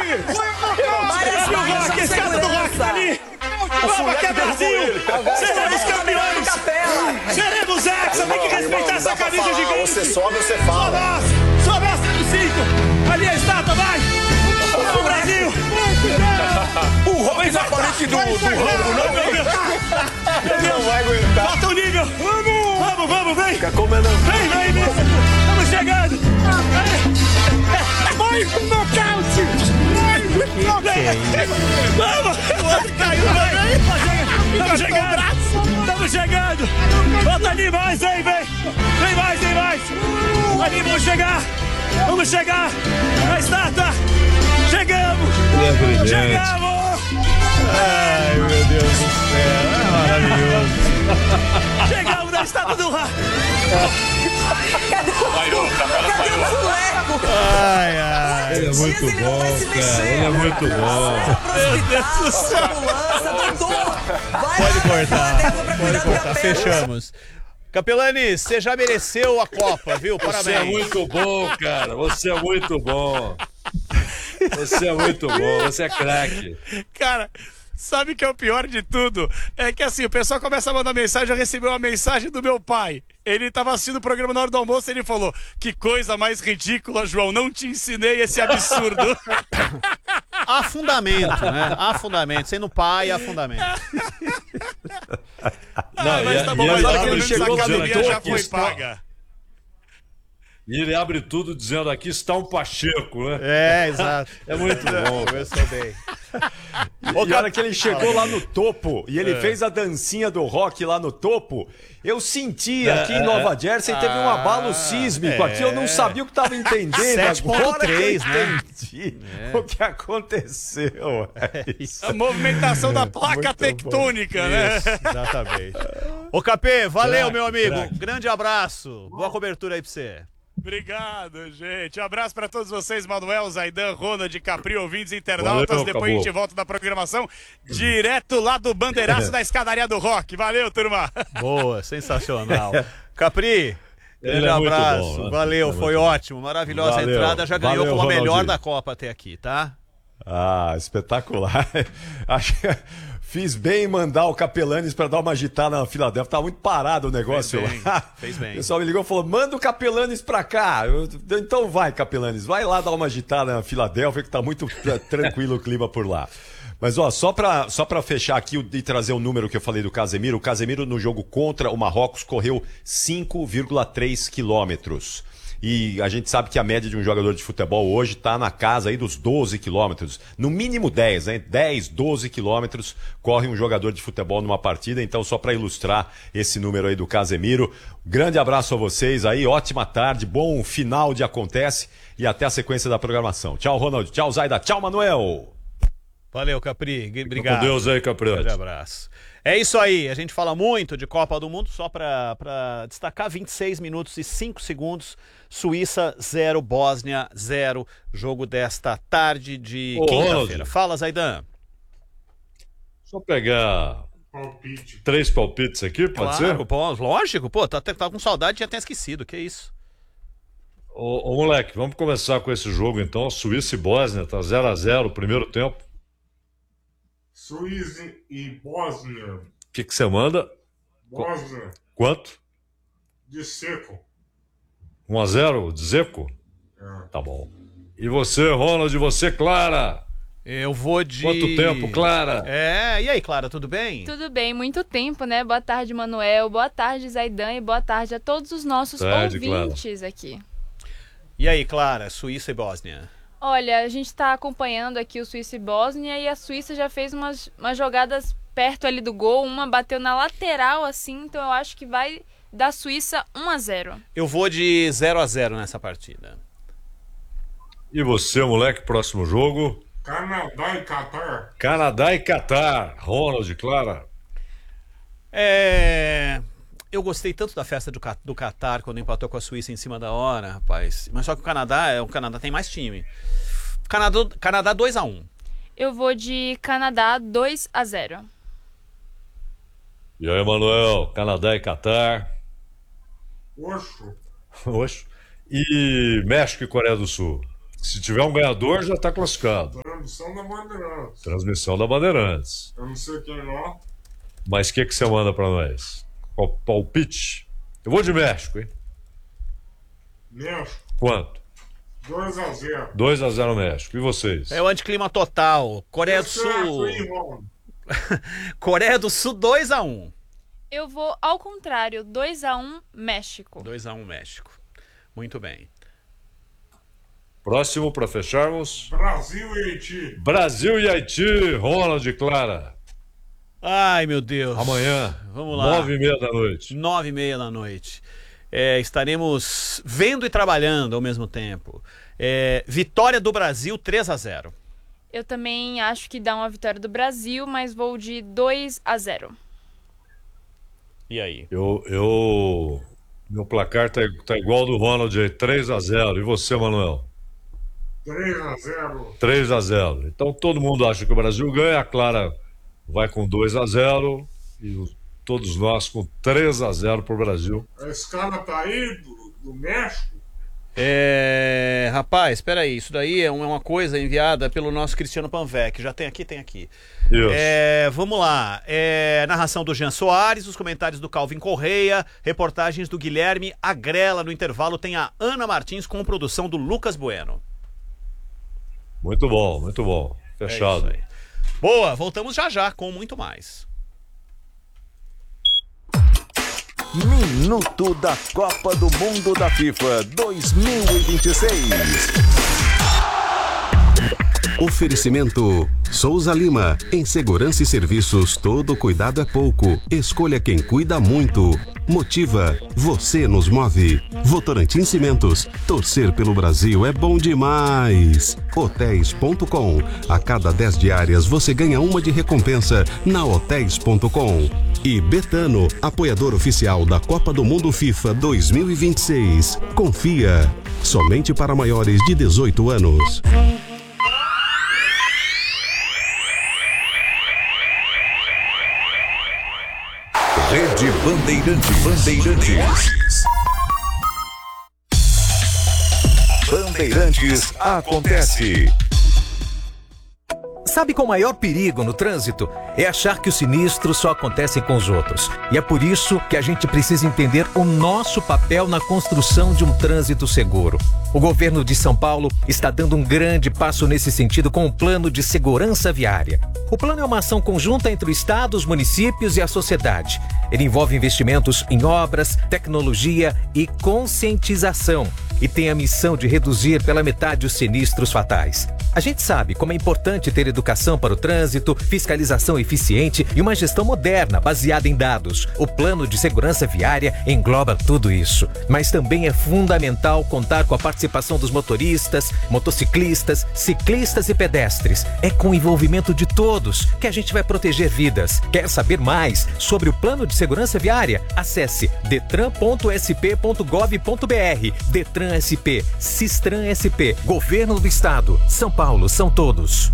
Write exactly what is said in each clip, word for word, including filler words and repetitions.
O Rock, a escada do Rock tá ali. Vamos que é Brasil. Seremos campeões. Seremos hexa. Tem que respeitar essa camisa gigante. Você sobe ou você fala? Sobe a cento e cinco. Ali a estátua, vai. Vamos, Brasil. O Rock na parede do Rambo, não, meu Deus. Ele não vai aguentar. Falta o nível. Vamos, vamos, vamos, vem. Fica comendo. Vem, vem, vem. Estamos chegando. Vai, nocaute. Vamos. O outro caiu, vai. Estamos chegando. Estamos chegando. Falta ali mais, vem, vem. Vem mais, vem mais. Ali, vamos chegar. Vamos chegar na estátua. Chegamos. Chegamos. Ai, meu Deus do céu, é maravilhoso. Chegamos na estátua do Rock. Ai, ai. Ele é muito bom, cara. Ele é muito bom. Meu Deus do céu. Pode cortar. Pode cortar. Fechamos. Capelani, você já mereceu a Copa, viu? Parabéns. Você é muito bom, cara. Você é muito bom. Você é muito bom. Você é craque. Cara, sabe que é o pior de tudo? É que assim, o pessoal começa a mandar mensagem. Eu recebi uma mensagem do meu pai. Ele estava assistindo o programa na hora do almoço e ele falou: que coisa mais ridícula, João. Não te ensinei esse absurdo. Há fundamento, né? Há fundamento. Sendo pai, há fundamento. Não, ah, mas e, tá bom, e mas ele olha que abre ele chegou tudo a academia dizendo já aqui foi está- paga. E ele abre tudo dizendo aqui está um Pacheco, né? É, exato. É muito bom. Começou bem. E olha que ele chegou lá no topo e ele fez a dancinha do Rock lá no topo. Eu senti aqui em Nova Jersey teve um abalo sísmico é. aqui. Eu não sabia o que estava entendendo. sete ponto três, Agora que eu né? entendi o que aconteceu. É isso. A movimentação da placa Muito tectônica, né? Isso, exatamente. Ô, Capê, valeu, Crack, meu amigo. crack. Grande abraço. Boa cobertura aí pra você. Obrigado, gente. Um abraço pra todos vocês, Manuel, Zaidan, Ronald, Capri, ouvintes internautas. Valeu, Depois acabou. a gente volta da programação direto lá do Bandeiraço da Escadaria do Rock. Valeu, turma. Boa, sensacional. Capri, grande Ele é muito abraço. bom, né? Valeu, É foi muito ótimo. Maravilhosa Valeu. entrada. Já ganhou Valeu, como a melhor Ronaldinho. da Copa até aqui, tá? Ah, espetacular. Acho que fiz bem em mandar o Capelanes para dar uma agitada na Filadélfia. Tava muito parado o negócio Fez bem, lá. fez bem. O pessoal me ligou e falou: manda o Capelanes pra cá. Eu, então vai, Capelanes, vai lá dar uma agitada na Filadélfia, que tá muito tra- tranquilo o clima por lá. Mas ó, só pra, só pra fechar aqui e trazer o número que eu falei do Casemiro, o Casemiro no jogo contra o Marrocos correu cinco vírgula três quilômetros. E a gente sabe que a média de um jogador de futebol hoje está na casa aí dos doze quilômetros. No mínimo dez, né? dez, doze quilômetros corre um jogador de futebol numa partida. Então, só para ilustrar esse número aí do Casemiro. Grande abraço a vocês aí, ótima tarde, bom final de Acontece e até a sequência da programação. Tchau, Ronald. Tchau, Zaida. Tchau, Manuel. Valeu, Capri. Fica Obrigado. com Deus aí, Capriotti. Grande abraço. É isso aí, a gente fala muito de Copa do Mundo, só para destacar: vinte e seis minutos e cinco segundos, Suíça zero, Bósnia zero, jogo desta tarde de Ô, quinta-feira. Ronald. Fala, Zaidan. Só pegar três palpites aqui, pode Claro, ser? pô, lógico, pô, tá, tá com saudade, tinha até esquecido, que isso. Ô, ô, moleque, vamos começar com esse jogo então. Suíça e Bósnia, tá zero a zero o primeiro tempo. Suíça e Bósnia. O que que você manda? Bósnia Quanto? de seco. um a zero, Dzeko? É. Tá bom. E você, Ronald, e você, Clara? Eu vou de... Quanto tempo, Clara? É, e aí, Clara, tudo bem? Tudo bem, muito tempo, né? Boa tarde, Manuel. Boa tarde, Zaidan. E boa tarde a todos os nossos Tarde, ouvintes aqui. E aí, Clara, Suíça e Bósnia? Olha, a gente está acompanhando aqui o Suíça e Bósnia e a Suíça já fez umas, umas jogadas perto ali do gol. Uma bateu na lateral, assim, então eu acho que vai dar Suíça um a zero. Eu vou de zero a zero nessa partida. E você, moleque, próximo jogo? Canadá e Catar. Canadá e Catar. Ronald, Clara? É... Eu gostei tanto da festa do, Ca- do Catar quando empatou com a Suíça em cima da hora, rapaz. Mas só que o Canadá, é, o Canadá tem mais time. Canadá, Canadá dois a um. Eu vou de Canadá dois a zero. E aí, Manuel? Canadá e Catar. Oxo. Oxe. E México e Coreia do Sul. Se tiver um ganhador, já tá classificado. Transmissão da Bandeirantes. Transmissão da Bandeirantes. Eu não sei quem lá. Mas o que, que você manda pra nós? Qual palpite? Eu vou de México, hein? México, Quanto? dois a zero. dois a zero México. E vocês? É o anticlima total. Coreia do Sul. Coreia do Sul dois a um. Eu vou ao contrário, dois a um México. dois a um México. Muito bem. Próximo para fecharmos. Brasil e Haiti. Brasil e Haiti. Ronald e Clara. Ai, meu Deus. Amanhã, Vamos lá. nove e meia da noite. Nove e meia da noite. É, estaremos vendo e trabalhando ao mesmo tempo. É, vitória do Brasil três a zero. Eu também acho que dá uma vitória do Brasil, mas vou de dois a zero. E aí? Eu, eu... Meu placar tá, tá igual ao do Ronald aí, três a zero. E você, Manuel? três a zero. três a zero. Então todo mundo acha que o Brasil ganha. A Clara vai com dois a zero. E o, todos nós com três a zero pro Brasil. A escala tá aí do, do México. É, rapaz, espera aí, isso daí é uma coisa enviada pelo nosso Cristiano Panvec. Já tem aqui, tem aqui. Isso. É, vamos lá. É, narração do Jean Soares, os comentários do Calvin Correia, reportagens do Guilherme Agrela. No intervalo tem a Ana Martins com produção do Lucas Bueno. Muito bom, muito bom. Fechado. É isso aí. Boa, voltamos já já com muito mais. Minuto da Copa do Mundo da FIFA dois mil e vinte e seis. Oferecimento Souza Lima. Em segurança e serviços, todo cuidado é pouco. Escolha quem cuida muito. Motiva. Você nos move. Votorantim Cimentos. Torcer pelo Brasil é bom demais. Hotéis ponto com. A cada dez diárias você ganha uma de recompensa na hotéis ponto com. E Betano, apoiador oficial da Copa do Mundo FIFA dois mil e vinte e seis. Confia. Somente para maiores de dezoito anos. Rede Bandeirantes. Bandeirantes. Bandeirantes acontece. Sabe qual o maior perigo no trânsito? É achar que os sinistros só acontecem com os outros. E é por isso que a gente precisa entender o nosso papel na construção de um trânsito seguro. O governo de São Paulo está dando um grande passo nesse sentido com o Plano de Segurança Viária. O plano é uma ação conjunta entre o Estado, os municípios e a sociedade. Ele envolve investimentos em obras, tecnologia e conscientização. E tem a missão de reduzir pela metade os sinistros fatais. A gente sabe como é importante ter educação para o trânsito, fiscalização eficiente e uma gestão moderna baseada em dados. O Plano de Segurança Viária engloba tudo isso. Mas também é fundamental contar com a participação dos motoristas, motociclistas, ciclistas e pedestres. É com o envolvimento de todos que a gente vai proteger vidas. Quer saber mais sobre o Plano de Segurança Viária? Acesse detran ponto s p ponto gov ponto b r. Detran S P, Sistran S P, Governo do Estado, São Paulo, são todos.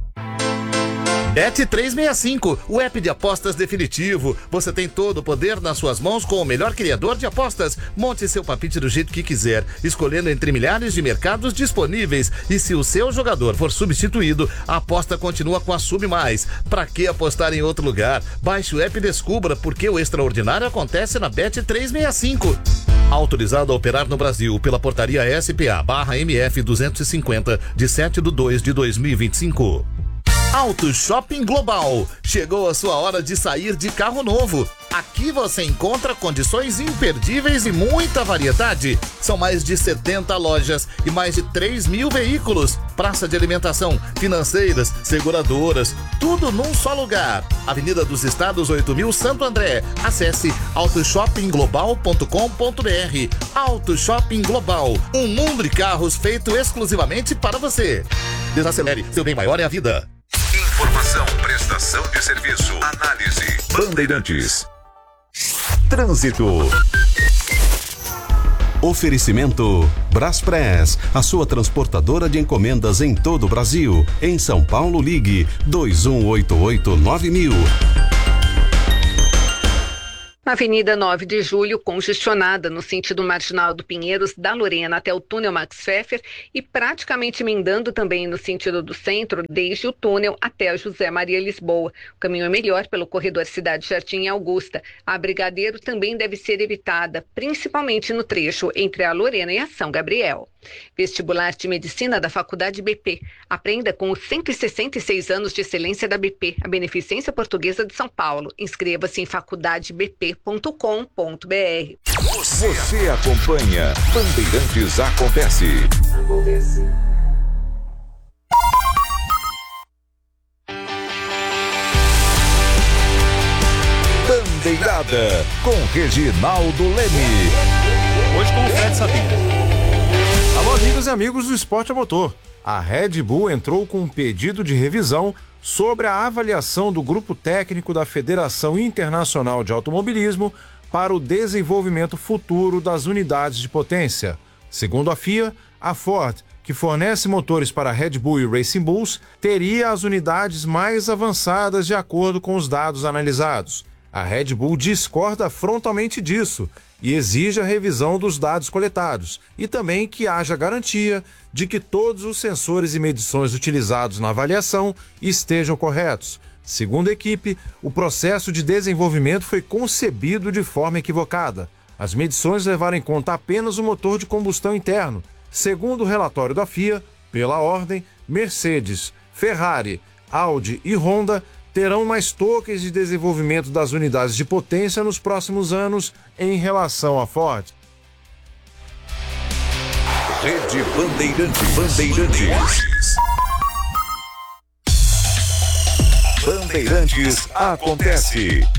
Bet trezentos e sessenta e cinco, o app de apostas definitivo. Você tem todo o poder nas suas mãos com o melhor criador de apostas. Monte seu palpite do jeito que quiser, escolhendo entre milhares de mercados disponíveis. E se o seu jogador for substituído, a aposta continua com a Sub Mais. Pra que apostar em outro lugar? Baixe o app e descubra porque o extraordinário acontece na Bet trezentos e sessenta e cinco. Autorizado a operar no Brasil pela portaria S P A barra M F duzentos e cinquenta, de sete de dois de dois mil e vinte e cinco. Auto Shopping Global. Chegou a sua hora de sair de carro novo. Aqui você encontra condições imperdíveis e muita variedade. São mais de setenta lojas e mais de três mil veículos. Praça de alimentação, financeiras, seguradoras, tudo num só lugar. Avenida dos Estados oito mil, Santo André. Acesse auto shopping global ponto com ponto b r. Auto Shopping Global, um mundo de carros feito exclusivamente para você. Desacelere, seu bem maior é a vida. Informação, prestação de serviço, análise. Bandeirantes. Trânsito. Oferecimento Braspress, a sua transportadora de encomendas em todo o Brasil. Em São Paulo, ligue dois um oito oito nove mil. Na Avenida nove de Julho, congestionada no sentido marginal do Pinheiros, da Lorena até o túnel Max Pfeffer e praticamente emendando também no sentido do centro, desde o túnel até a José Maria Lisboa. O caminho é melhor pelo corredor Cidade Jardim e Augusta. A Brigadeiro também deve ser evitada, principalmente no trecho entre a Lorena e a São Gabriel. Vestibular de Medicina da Faculdade B P. Aprenda com os cento e sessenta e seis anos de excelência da B P, a Beneficência Portuguesa de São Paulo. Inscreva-se em faculdade b p ponto com ponto b r. Você acompanha Bandeirantes Acontece. Acontece. Bandeirada com Reginaldo Leme. Hoje com o Fred Sabino. Alô, amigos e amigos do Esporte a Motor. A Red Bull entrou com um pedido de revisão sobre a avaliação do grupo técnico da Federação Internacional de Automobilismo para o desenvolvimento futuro das unidades de potência. Segundo a F I A, a Ford, que fornece motores para a Red Bull e Racing Bulls, teria as unidades mais avançadas de acordo com os dados analisados. A Red Bull discorda frontalmente disso e exige a revisão dos dados coletados e também que haja garantia de que todos os sensores e medições utilizados na avaliação estejam corretos. Segundo a equipe, o processo de desenvolvimento foi concebido de forma equivocada. As medições levaram em conta apenas o motor de combustão interno. Segundo o relatório da F I A, pela ordem, Mercedes, Ferrari, Audi e Honda terão mais tokens de desenvolvimento das unidades de potência nos próximos anos em relação à Ford. Rede Bandeirantes. Bandeirantes. Bandeirantes Acontece.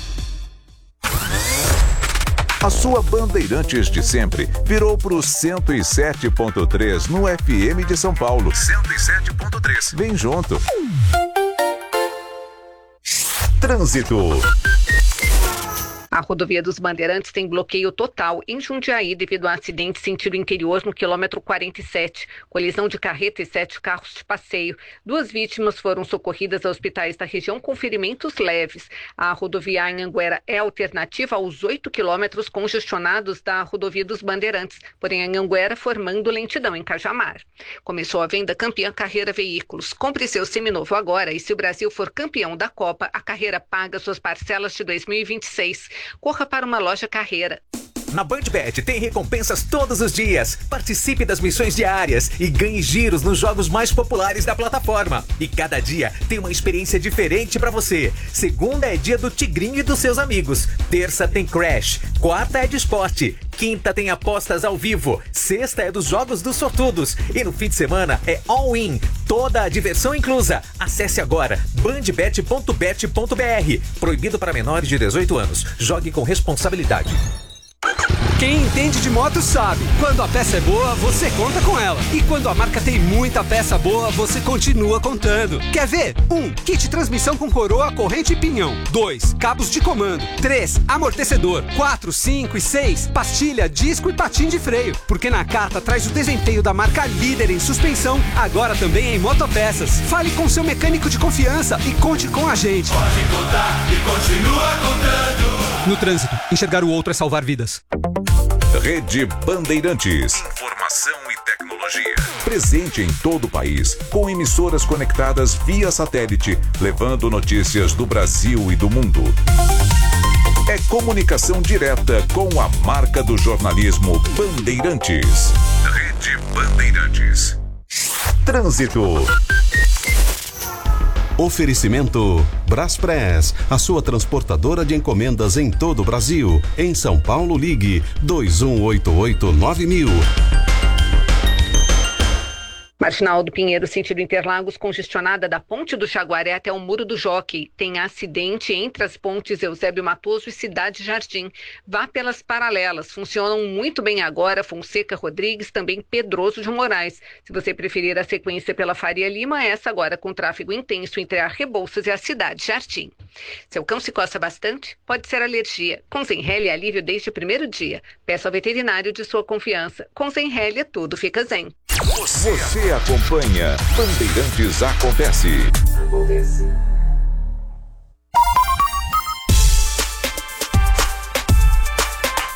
A sua Bandeirantes de sempre virou pro cento e sete ponto três no F M de São Paulo. cento e sete ponto três. Vem junto. Trânsito. A rodovia dos Bandeirantes tem bloqueio total em Jundiaí devido a acidente sentido interior no quilômetro quarenta e sete. Colisão de carreta e sete carros de passeio. Duas vítimas foram socorridas a hospitais da região com ferimentos leves. A rodovia Anhanguera é alternativa aos oito quilômetros congestionados da rodovia dos Bandeirantes, porém Anhanguera formando lentidão em Cajamar. Começou a venda campeã Carreira Veículos. Compre seu seminovo agora e se o Brasil for campeão da Copa, a Carreira paga suas parcelas de dois mil e vinte e seis. Corra para uma loja Carreira. Na BandBet tem recompensas todos os dias. Participe das missões diárias e ganhe giros nos jogos mais populares da plataforma. E cada dia tem uma experiência diferente para você. Segunda é dia do Tigrinho e dos seus amigos. Terça tem Crash. Quarta é de esporte. Quinta tem apostas ao vivo. Sexta é dos jogos dos sortudos. E no fim de semana é all-in. Toda a diversão inclusa. Acesse agora bandbet ponto bet ponto b r. Proibido para menores de dezoito anos. Jogue com responsabilidade. Quem entende de moto sabe, quando a peça é boa, você conta com ela. E quando a marca tem muita peça boa, você continua contando. Quer ver? um. Kit transmissão com coroa, corrente e pinhão. dois. Cabos de comando. três. Amortecedor. quatro, cinco e seis. Pastilha, disco e patim de freio. Porque na carta traz o desempenho da marca líder em suspensão, agora também em motopeças. Fale com seu mecânico de confiança e conte com a gente. Pode contar e continua contando. No trânsito, enxergar o outro é salvar vidas. Rede Bandeirantes. Informação e tecnologia. Presente em todo o país, com emissoras conectadas via satélite, levando notícias do Brasil e do mundo. É comunicação direta com a marca do jornalismo Bandeirantes. Rede Bandeirantes. Trânsito. Oferecimento Braspress, a sua transportadora de encomendas em todo o Brasil. Em São Paulo, ligue dois um oito oito nove mil. Marginal do Pinheiro, sentido Interlagos, congestionada da Ponte do Jaguaré até o Muro do Jockey. Tem acidente entre as pontes Eusébio Matoso e Cidade Jardim. Vá pelas paralelas. Funcionam muito bem agora Fonseca Rodrigues, também Pedroso de Moraes. Se você preferir a sequência pela Faria Lima, essa agora com tráfego intenso entre a Rebouças e a Cidade Jardim. Seu cão se coça bastante? Pode ser alergia. Com Zenrelia, alívio desde o primeiro dia. Peça ao veterinário de sua confiança. Com Zenrelia, tudo fica zen. Você acompanha Bandeirantes Acontece. Acontece.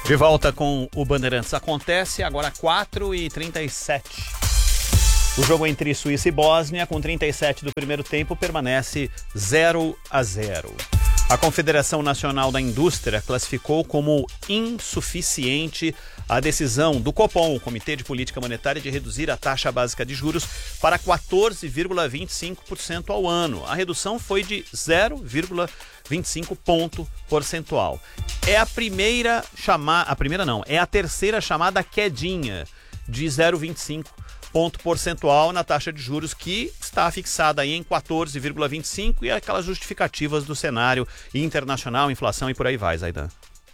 De volta com o Bandeirantes Acontece, agora quatro e trinta e sete. O jogo entre Suíça e Bósnia, com trinta e sete do primeiro tempo, permanece zero a zero. A Confederação Nacional da Indústria classificou como insuficiente a decisão do Copom, o Comitê de Política Monetária, de reduzir a taxa básica de juros para quatorze vírgula vinte e cinco por cento ao ano. A redução foi de zero vírgula vinte e cinco ponto percentual. É a primeira chamada, a primeira não, é a terceira chamada quedinha de zero vírgula vinte e cinco ponto percentual na taxa de juros, que está fixada aí em quatorze vírgula vinte e cinco, e aquelas justificativas do cenário internacional, inflação e por aí vai, Zaidan.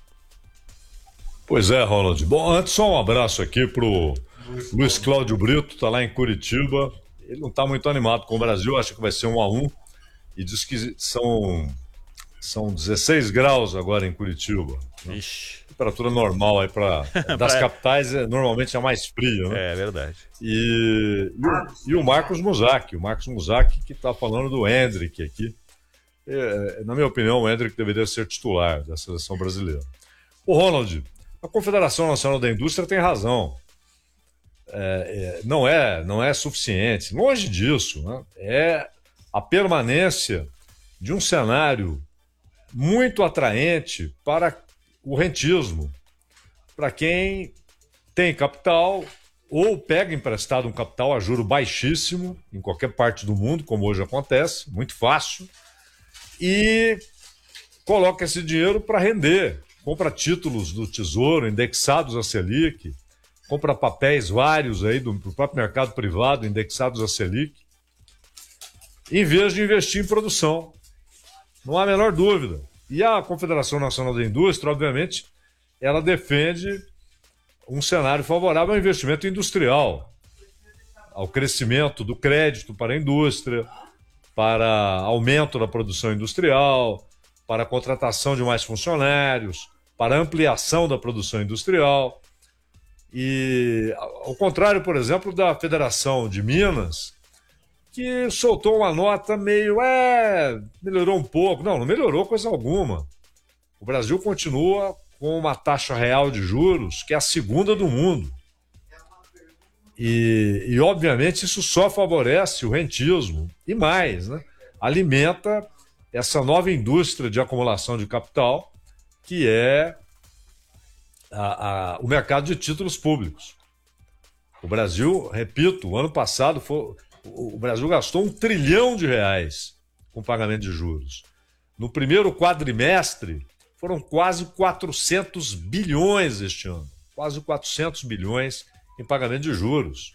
Pois é, Ronald. Bom, antes só um abraço aqui pro Luiz Cláudio Brito, tá lá em Curitiba. Ele não tá muito animado com o Brasil, acha que vai ser um a um, e diz que são, são dezesseis graus agora em Curitiba. Né? Ixi. Temperatura normal aí para das pra... capitais, é, normalmente é mais frio, né? É verdade. E, e, o, e o Marcos Muzak, o Marcos Muzak que está falando do Hendrick aqui. É, na minha opinião, o Hendrick deveria ser titular da seleção brasileira. O Ronald, a Confederação Nacional da Indústria tem razão. É, é, não, é, não é suficiente, longe disso, né? É a permanência de um cenário muito atraente para o rentismo, para quem tem capital ou pega emprestado um capital a juro baixíssimo em qualquer parte do mundo, como hoje acontece, muito fácil, e coloca esse dinheiro para render, compra títulos do Tesouro indexados a Selic, compra papéis vários aí do, do próprio mercado privado indexados a Selic, em vez de investir em produção. Não há a menor dúvida. E a Confederação Nacional da Indústria, obviamente, ela defende um cenário favorável ao investimento industrial, ao crescimento do crédito para a indústria, para aumento da produção industrial, para a contratação de mais funcionários, para a ampliação da produção industrial. E, ao contrário, por exemplo, da Federação de Minas, que soltou uma nota meio, é, melhorou um pouco. Não, não melhorou coisa alguma. O Brasil continua com uma taxa real de juros que é a segunda do mundo. E, e obviamente, isso só favorece o rentismo e mais, né? Alimenta essa nova indústria de acumulação de capital, que é a, a, o mercado de títulos públicos. O Brasil, repito, o ano passado foi... O Brasil gastou um trilhão de reais com pagamento de juros. No primeiro quadrimestre, foram quase quatrocentos bilhões este ano. Quase quatrocentos bilhões em pagamento de juros.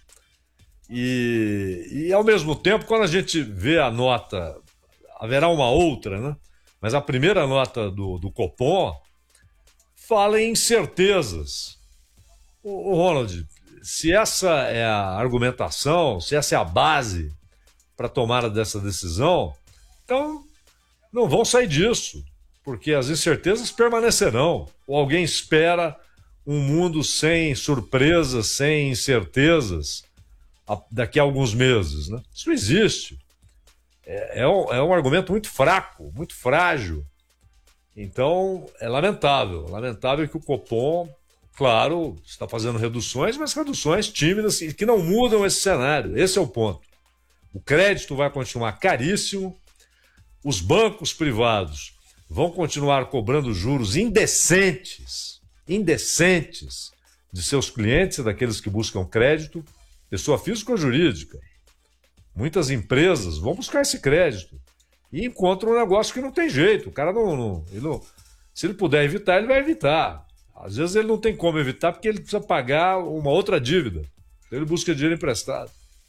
E, e, ao mesmo tempo, quando a gente vê a nota, haverá uma outra, né? Mas a primeira nota do, do Copom fala em incertezas. O, o Ronald... Se essa é a argumentação, se essa é a base para a tomada dessa decisão, então não vão sair disso, porque as incertezas permanecerão. Ou alguém espera um mundo sem surpresas, sem incertezas daqui a alguns meses, né? Isso não existe. É, é, um, é um argumento muito fraco, muito frágil. Então, é lamentável. Lamentável que o Copom... Claro, está fazendo reduções, mas reduções tímidas e que não mudam esse cenário. Esse é o ponto. O crédito vai continuar caríssimo, os bancos privados vão continuar cobrando juros indecentes, indecentes de seus clientes e daqueles que buscam crédito, pessoa física ou jurídica. Muitas empresas vão buscar esse crédito e encontram um negócio que não tem jeito. O cara não, não, ele não... Se ele puder evitar, ele vai evitar. Às vezes ele não tem como evitar porque ele precisa pagar uma outra dívida. Ele busca dinheiro emprestado.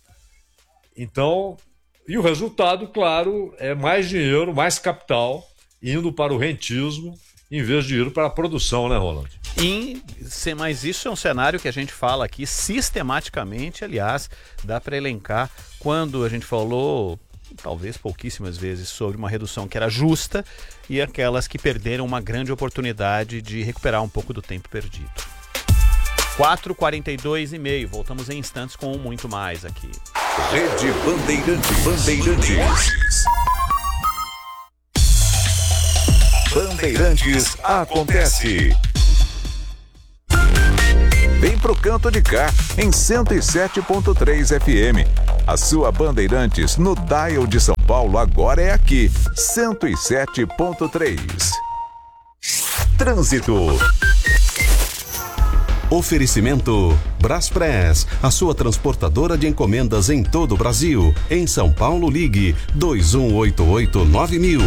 Então, e o resultado, claro, é mais dinheiro, mais capital indo para o rentismo em vez de ir para a produção, né, Ronald? E, mas isso é um cenário que a gente fala aqui sistematicamente, aliás, dá para elencar quando a gente falou... talvez pouquíssimas vezes, sobre uma redução que era justa e aquelas que perderam uma grande oportunidade de recuperar um pouco do tempo perdido. quatro e quarenta e dois e meio, voltamos em instantes com muito mais aqui. Rede Bandeirantes. Bandeirantes. Bandeirantes acontece. também pro canto de cá, em cento e sete ponto três F M. A sua Bandeirantes no dial de São Paulo agora é aqui, cento e sete ponto três. Trânsito. Oferecimento Braspress, a sua transportadora de encomendas em todo o Brasil. Em São Paulo, ligue dois um oito oito nove mil.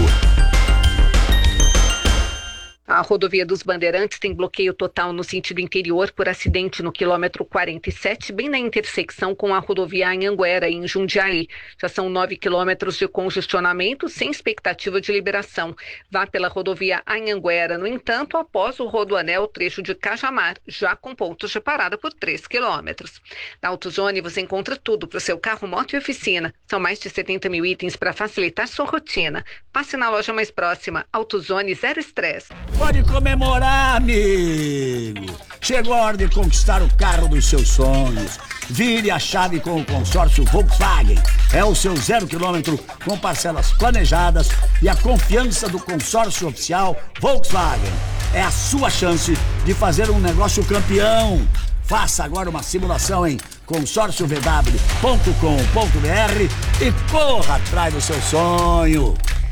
A rodovia dos Bandeirantes tem bloqueio total no sentido interior por acidente no quilômetro quarenta e sete, bem na intersecção com a rodovia Anhanguera, em Jundiaí. Já são nove quilômetros de congestionamento sem expectativa de liberação. Vá pela rodovia Anhanguera, no entanto, após o Rodoanel, trecho de Cajamar, já com pontos de parada por três quilômetros. Na AutoZone você encontra tudo para o seu carro, moto e oficina. São mais de setenta mil itens para facilitar sua rotina. Passe na loja mais próxima. AutoZone, zero estresse. Pode comemorar, amigo! Chegou a hora de conquistar o carro dos seus sonhos. Vire a chave com o consórcio Volkswagen. É o seu zero quilômetro com parcelas planejadas e a confiança do consórcio oficial Volkswagen. É a sua chance de fazer um negócio campeão. Faça agora uma simulação em consórcio v w ponto com ponto b r e corra atrás do seu sonho.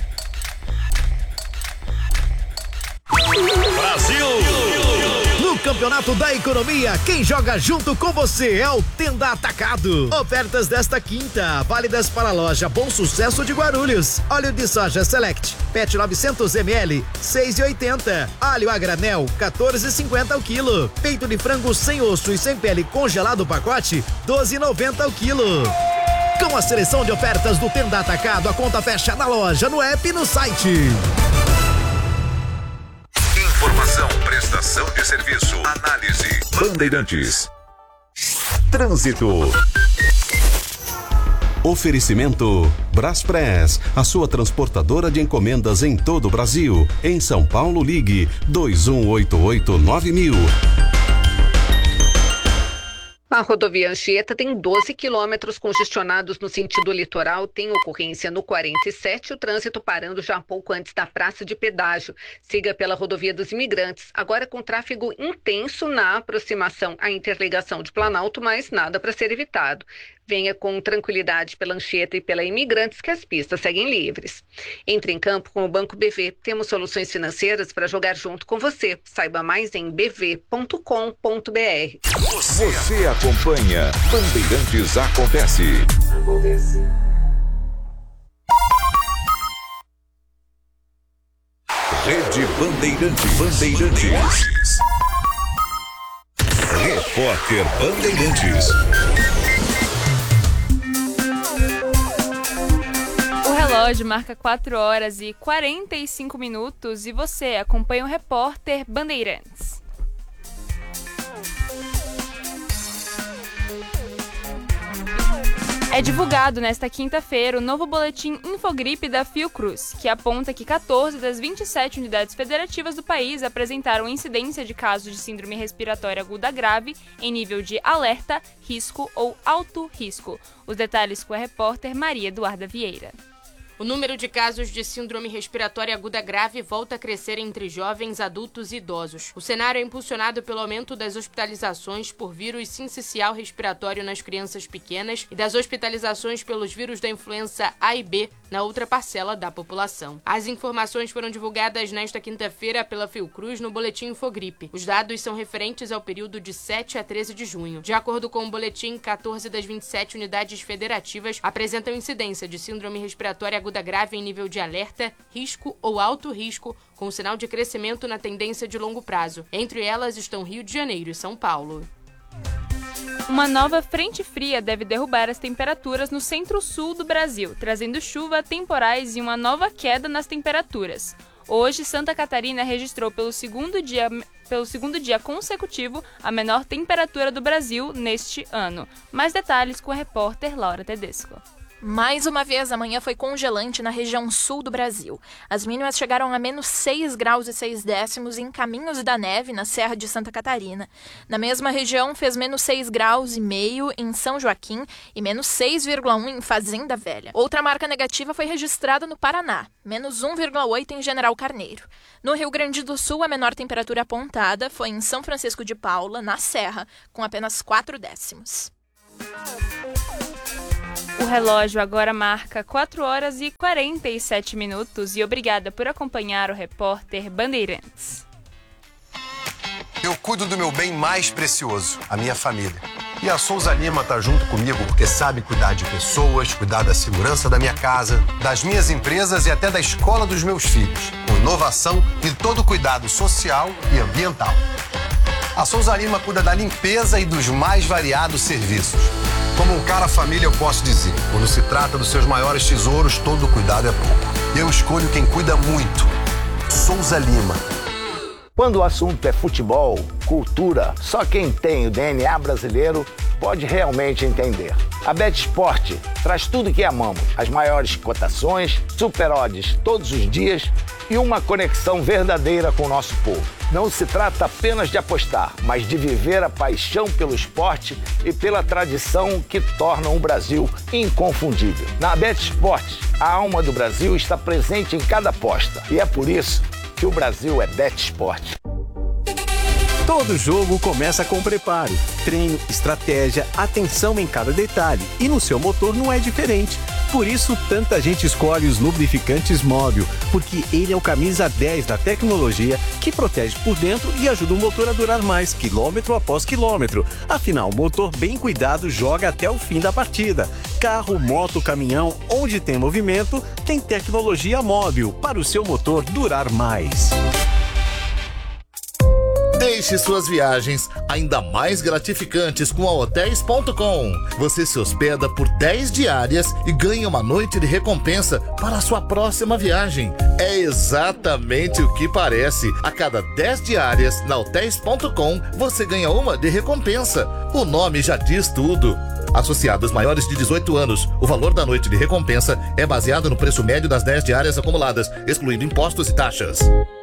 Brasil! No Campeonato da Economia, quem joga junto com você é o Tenda Atacado. Ofertas desta quinta, válidas para a loja Bom Sucesso de Guarulhos. Óleo de soja Select, P E T novecentos mililitros, seis reais e oitenta centavos. Alho a granel, quatorze reais e cinquenta centavos o quilo. Peito de frango sem osso e sem pele congelado o pacote, doze reais e noventa centavos o quilo. Com a seleção de ofertas do Tenda Atacado, a conta fecha na loja, no app e no site. Informação, prestação de serviço, análise. Bandeirantes. Trânsito. Oferecimento Braspress, a sua transportadora de encomendas em todo o Brasil. Em São Paulo, ligue dois um oito oito nove mil. A rodovia Anchieta tem doze quilômetros congestionados no sentido litoral, tem ocorrência no quarenta e sete, o trânsito parando já pouco antes da praça de pedágio. Siga pela rodovia dos Imigrantes, agora com tráfego intenso na aproximação à interligação de Planalto, mas nada para ser evitado. Venha com tranquilidade pela Anchieta e pela Imigrantes, que as pistas seguem livres. Entre em campo com o Banco B V. Temos soluções financeiras para jogar junto com você. Saiba mais em b v ponto com ponto b r. Você acompanha Bandeirantes Acontece. Acontece. Rede Bandeirantes. Bandeirantes. Repórter Bandeirantes. O relógio marca quatro horas e quarenta e cinco minutos e você acompanha o repórter Bandeirantes. É divulgado nesta quinta-feira o novo boletim Infogripe da Fiocruz, que aponta que quatorze das vinte e sete unidades federativas do país apresentaram incidência de casos de síndrome respiratória aguda grave em nível de alerta, risco ou alto risco. Os detalhes com a repórter Maria Eduarda Vieira. O número de casos de síndrome respiratória aguda grave volta a crescer entre jovens, adultos e idosos. O cenário é impulsionado pelo aumento das hospitalizações por vírus sincicial respiratório nas crianças pequenas e das hospitalizações pelos vírus da influenza A e B na outra parcela da população. As informações foram divulgadas nesta quinta-feira pela Fiocruz no boletim Infogripe. Os dados são referentes ao período de sete a treze de junho. De acordo com o boletim, quatorze das vinte e sete unidades federativas apresentam incidência de síndrome respiratória aguda grave em nível de alerta, risco ou alto risco, com sinal de crescimento na tendência de longo prazo. Entre elas estão Rio de Janeiro e São Paulo. Uma nova frente fria deve derrubar as temperaturas no centro-sul do Brasil, trazendo chuva, temporais e uma nova queda nas temperaturas. Hoje, Santa Catarina registrou pelo segundo dia, pelo segundo dia consecutivo a menor temperatura do Brasil neste ano. Mais detalhes com a repórter Laura Tedesco. Mais uma vez, amanhã foi congelante na região sul do Brasil. As mínimas chegaram a menos seis graus e seis décimos em Caminhos da Neve, na Serra de Santa Catarina. Na mesma região, fez menos seis graus e meio em São Joaquim e menos seis vírgula um em Fazenda Velha. Outra marca negativa foi registrada no Paraná, menos um vírgula oito em General Carneiro. No Rio Grande do Sul, a menor temperatura apontada foi em São Francisco de Paula, na Serra, com apenas quatro décimos. O relógio agora marca quatro horas e quarenta e sete minutos e obrigada por acompanhar o repórter Bandeirantes. Eu cuido do meu bem mais precioso, a minha família. E a Souza Lima tá junto comigo porque sabe cuidar de pessoas, cuidar da segurança da minha casa, das minhas empresas e até da escola dos meus filhos, com inovação e todo cuidado social e ambiental. A Souza Lima cuida da limpeza e dos mais variados serviços. Como um cara família, eu posso dizer, quando se trata dos seus maiores tesouros, todo cuidado é pouco. Eu escolho quem cuida muito. Souza Lima. Quando o assunto é futebol, cultura, só quem tem o D N A brasileiro pode realmente entender. A BetSport traz tudo que amamos, as maiores cotações, super odds todos os dias e uma conexão verdadeira com o nosso povo. Não se trata apenas de apostar, mas de viver a paixão pelo esporte e pela tradição que tornam o Brasil inconfundível. Na BetSport, a alma do Brasil está presente em cada aposta e é por isso que o Brasil é BetSport. Todo jogo começa com preparo, treino, estratégia, atenção em cada detalhe. E no seu motor não é diferente. Por isso, tanta gente escolhe os lubrificantes Móbil, porque ele é o camisa dez da tecnologia que protege por dentro e ajuda o motor a durar mais, quilômetro após quilômetro. Afinal, o motor bem cuidado joga até o fim da partida. Carro, moto, caminhão, onde tem movimento, tem tecnologia Móbil para o seu motor durar mais. Deixe suas viagens ainda mais gratificantes com a hotéis ponto com. Você se hospeda por dez diárias e ganha uma noite de recompensa para a sua próxima viagem. É exatamente o que parece. A cada dez diárias na hotéis ponto com, você ganha uma de recompensa. O nome já diz tudo. Associados maiores de dezoito anos, o valor da noite de recompensa é baseado no preço médio das dez diárias acumuladas, excluindo impostos e taxas.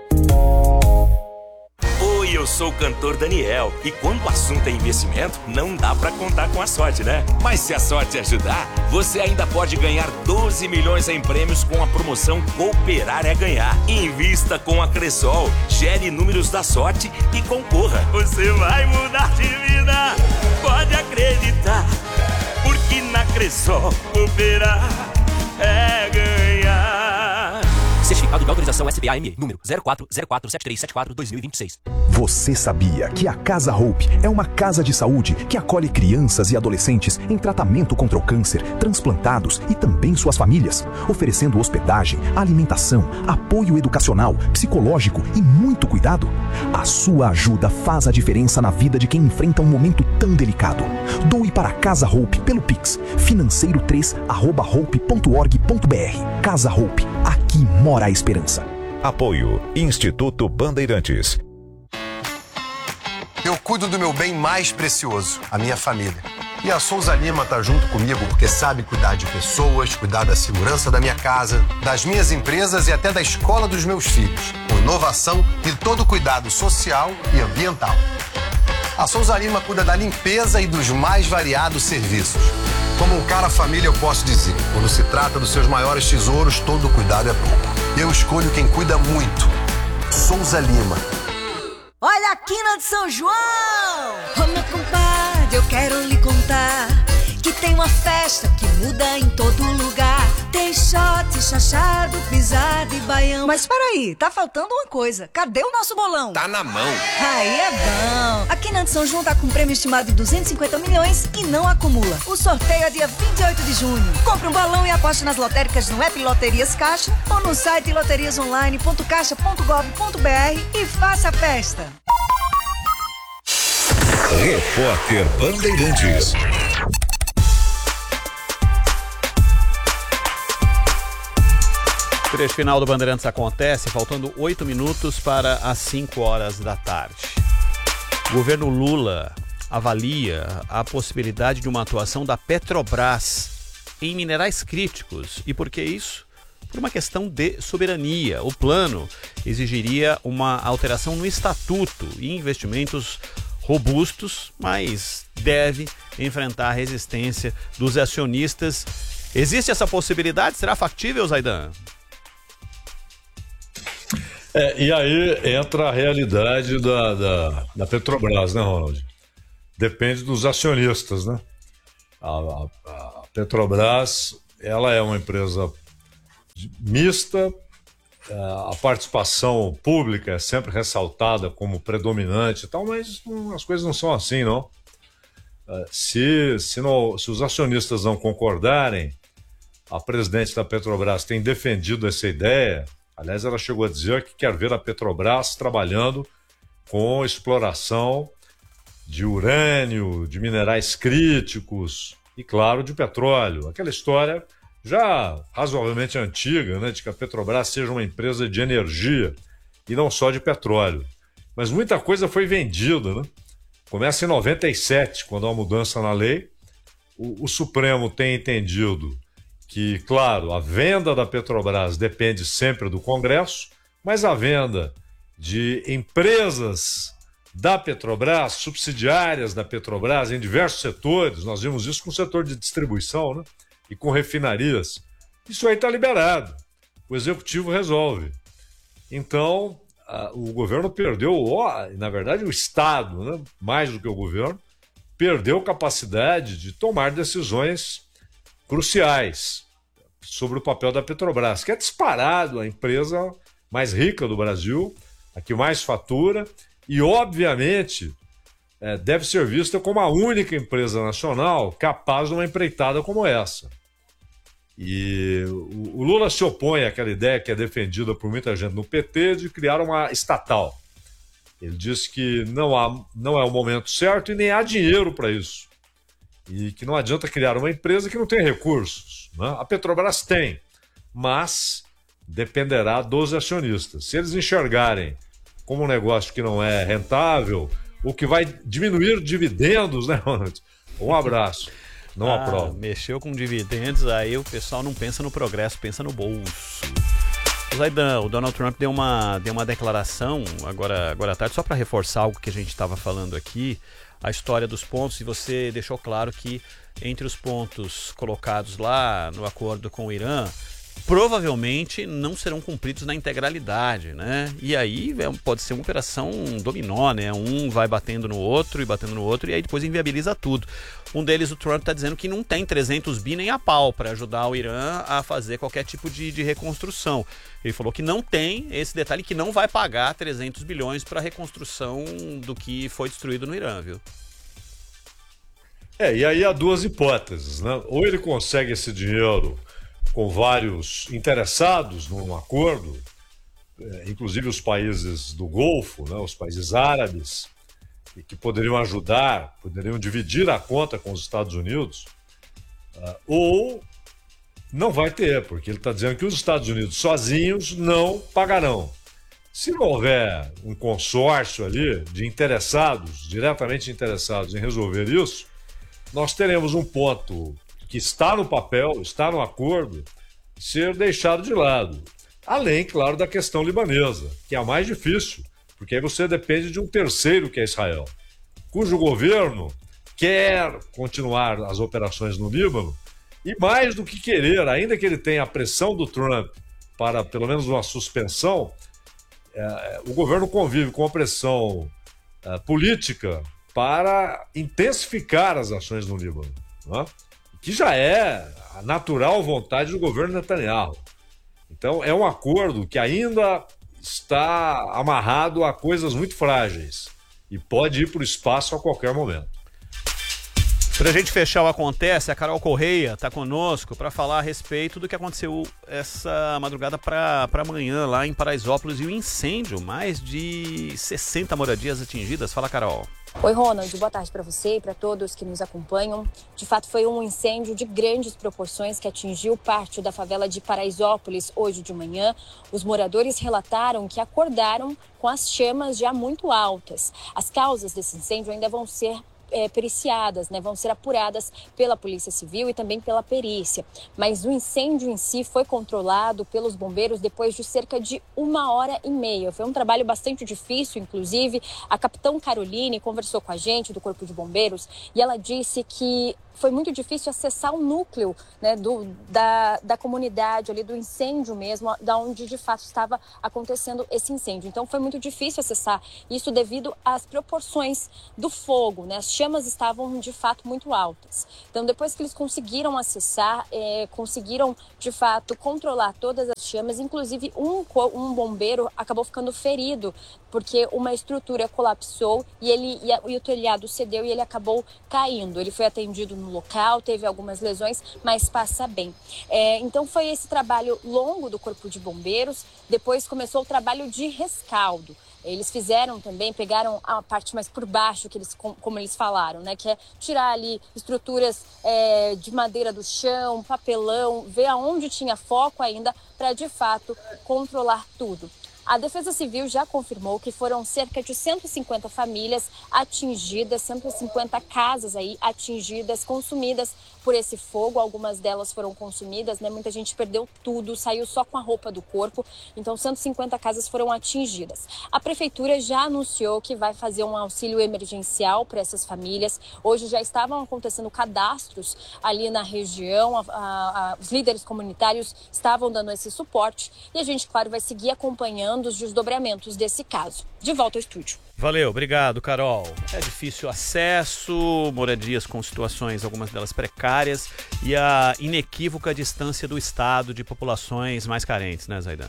Eu sou o cantor Daniel e quando o assunto é investimento, não dá pra contar com a sorte, né? Mas se a sorte ajudar, você ainda pode ganhar doze milhões em prêmios com a promoção Cooperar é Ganhar. Invista com a Cressol, gere números da sorte e concorra. Você vai mudar de vida, pode acreditar, porque na Cressol Cooperar é ganhar. Certificado de autorização S P A M E, número zero quatro zero quatro sete três sete quatro dois mil e vinte e seis. Você sabia que a Casa Hope é uma casa de saúde que acolhe crianças e adolescentes em tratamento contra o câncer, transplantados e também suas famílias, oferecendo hospedagem, alimentação, apoio educacional, psicológico e muito cuidado? A sua ajuda faz a diferença na vida de quem enfrenta um momento tão delicado. Doe para a Casa Hope pelo Pix, financeiro três arroba hope ponto org ponto br. Casa Hope, aqui mora a esperança. Apoio Instituto Bandeirantes. Eu cuido do meu bem mais precioso, a minha família. E a Souza Lima tá junto comigo porque sabe cuidar de pessoas, cuidar da segurança da minha casa, das minhas empresas e até da escola dos meus filhos, com inovação e todo cuidado social e ambiental. A Souza Lima cuida da limpeza e dos mais variados serviços. Como um cara família, eu posso dizer, quando se trata dos seus maiores tesouros, todo cuidado é pouco. Eu escolho quem cuida muito. Souza Lima. Olha a quina de São João! Ô meu compadre, eu quero lhe contar que tem uma festa que muda em todo lugar. Tem shot, chachado, pisado e baião. Mas peraí, tá faltando uma coisa. Cadê o nosso bolão? Tá na mão. Aí é bom. A Quina de São João tá com um prêmio estimado de duzentos e cinquenta milhões e não acumula. O sorteio é dia vinte e oito de junho. Compre um balão e aposte nas lotéricas no app Loterias Caixa ou no site loterias online ponto caixa ponto gov ponto br e faça a festa. Repórter Bandeirantes. O trecho final do Bandeirantes acontece faltando oito minutos para as cinco horas da tarde. O governo Lula avalia a possibilidade de uma atuação da Petrobras em minerais críticos. E por que isso? Por uma questão de soberania. O plano exigiria uma alteração no estatuto e investimentos robustos, mas deve enfrentar a resistência dos acionistas. Existe essa possibilidade? Será factível, Zaidan? É, e aí entra a realidade da, da, da Petrobras, né, Ronald? Depende dos acionistas, né? A, a, a Petrobras, ela é uma empresa mista, a participação pública é sempre ressaltada como predominante e tal, mas hum, as coisas não são assim, não. Se, se, não, se os acionistas não concordarem, a presidente da Petrobras tem defendido essa ideia. Aliás, ela chegou a dizer que quer ver a Petrobras trabalhando com exploração de urânio, de minerais críticos e, claro, de petróleo. Aquela história já razoavelmente antiga, né, de que a Petrobras seja uma empresa de energia e não só de petróleo. Mas muita coisa foi vendida, né? Começa em noventa e sete, quando há uma mudança na lei. O, o Supremo tem entendido que, claro, a venda da Petrobras depende sempre do Congresso, mas a venda de empresas da Petrobras, subsidiárias da Petrobras em diversos setores, nós vimos isso com o setor de distribuição, né? E com refinarias, isso aí está liberado. O Executivo resolve. Então, a, o governo perdeu, ó, na verdade o Estado, né, mais do que o governo, perdeu capacidade de tomar decisões cruciais sobre o papel da Petrobras, que é disparado a empresa mais rica do Brasil, a que mais fatura e, obviamente, é, deve ser vista como a única empresa nacional capaz de uma empreitada como essa. E o, o Lula se opõe àquela ideia que é defendida por muita gente no P T de criar uma estatal. Ele diz que não, há, não é o momento certo e nem há dinheiro para isso. E que não adianta criar uma empresa que não tem recursos, né? A Petrobras tem, mas dependerá dos acionistas. Se eles enxergarem como um negócio que não é rentável, ou que vai diminuir dividendos, né, Ronald? Um abraço. Não ah, aprovo. Mexeu com dividendos, aí o pessoal não pensa no progresso, pensa no bolso. Zaidan, o Donald Trump deu uma, deu uma declaração agora, agora à tarde, só para reforçar algo que a gente estava falando aqui, a história dos pontos, e você deixou claro que entre os pontos colocados lá no acordo com o Irã, provavelmente não serão cumpridos na integralidade, né? E aí pode ser uma operação dominó, né? Um vai batendo no outro e batendo no outro e aí depois inviabiliza tudo. Um deles, o Trump, está dizendo que não tem trezentos bi nem a pau para ajudar o Irã a fazer qualquer tipo de, de reconstrução. Ele falou que não tem esse detalhe, que não vai pagar trezentos bilhões para a reconstrução do que foi destruído no Irã, viu? É, e aí há duas hipóteses, né? Ou ele consegue esse dinheiro com vários interessados num acordo, inclusive os países do Golfo, né, os países árabes, e que poderiam ajudar, poderiam dividir a conta com os Estados Unidos, uh, ou não vai ter, porque ele está dizendo que os Estados Unidos sozinhos não pagarão. Se não houver um consórcio ali de interessados, diretamente interessados em resolver isso, nós teremos um ponto que está no papel, está no acordo, ser deixado de lado. Além, claro, da questão libanesa, que é a mais difícil, porque aí você depende de um terceiro, que é Israel, cujo governo quer continuar as operações no Líbano, e mais do que querer, ainda que ele tenha a pressão do Trump para pelo menos uma suspensão, é, o governo convive com a pressão é, política para intensificar as ações no Líbano, né? Que já é a natural vontade do governo Netanyahu. Então, é um acordo que ainda está amarrado a coisas muito frágeis e pode ir para o espaço a qualquer momento. Para a gente fechar o Acontece, a Carol Correia está conosco para falar a respeito do que aconteceu essa madrugada para amanhã lá em Paraisópolis e o incêndio, mais de sessenta moradias atingidas. Fala, Carol. Oi, Ronald, boa tarde para você e para todos que nos acompanham. De fato, foi um incêndio de grandes proporções que atingiu parte da favela de Paraisópolis hoje de manhã. Os moradores relataram que acordaram com as chamas já muito altas. As causas desse incêndio ainda vão ser é, periciadas, né? Vão ser apuradas pela Polícia Civil e também pela perícia. Mas o incêndio em si foi controlado pelos bombeiros depois de cerca de uma hora e meia. Foi um trabalho bastante difícil, inclusive. A capitã Caroline conversou com a gente do Corpo de Bombeiros e ela disse que foi muito difícil acessar o núcleo, né, do, da, da comunidade ali, do incêndio mesmo, da onde de fato estava acontecendo esse incêndio. Então foi muito difícil acessar isso devido às proporções do fogo, né? As chamas estavam de fato muito altas. Então depois que eles conseguiram acessar, é, conseguiram de fato controlar todas as chamas, inclusive um, um bombeiro acabou ficando ferido porque uma estrutura colapsou e, ele, e, a, e o telhado cedeu e ele acabou caindo. Ele foi atendido no local, teve algumas lesões, mas passa bem. É, então foi esse trabalho longo do Corpo de Bombeiros, depois começou o trabalho de rescaldo. Eles fizeram também, pegaram a parte mais por baixo, que eles, como eles falaram, né? Que é tirar ali estruturas é, de madeira do chão, papelão, ver aonde tinha foco ainda para, de fato, controlar tudo. A Defesa Civil já confirmou que foram cerca de cento e cinquenta famílias atingidas, cento e cinquenta casas aí atingidas, consumidas por esse fogo. Algumas delas foram consumidas, né? Muita gente perdeu tudo, saiu só com a roupa do corpo. Então, cento e cinquenta casas foram atingidas. A Prefeitura já anunciou que vai fazer um auxílio emergencial para essas famílias. Hoje já estavam acontecendo cadastros ali na região. A, a, a, os líderes comunitários estavam dando esse suporte. E a gente, claro, vai seguir acompanhando os desdobramentos desse caso. De volta ao estúdio. Valeu, obrigado, Carol. É difícil acesso, moradias com situações, algumas delas precárias, e a inequívoca distância do Estado de populações mais carentes, né, Zaidan?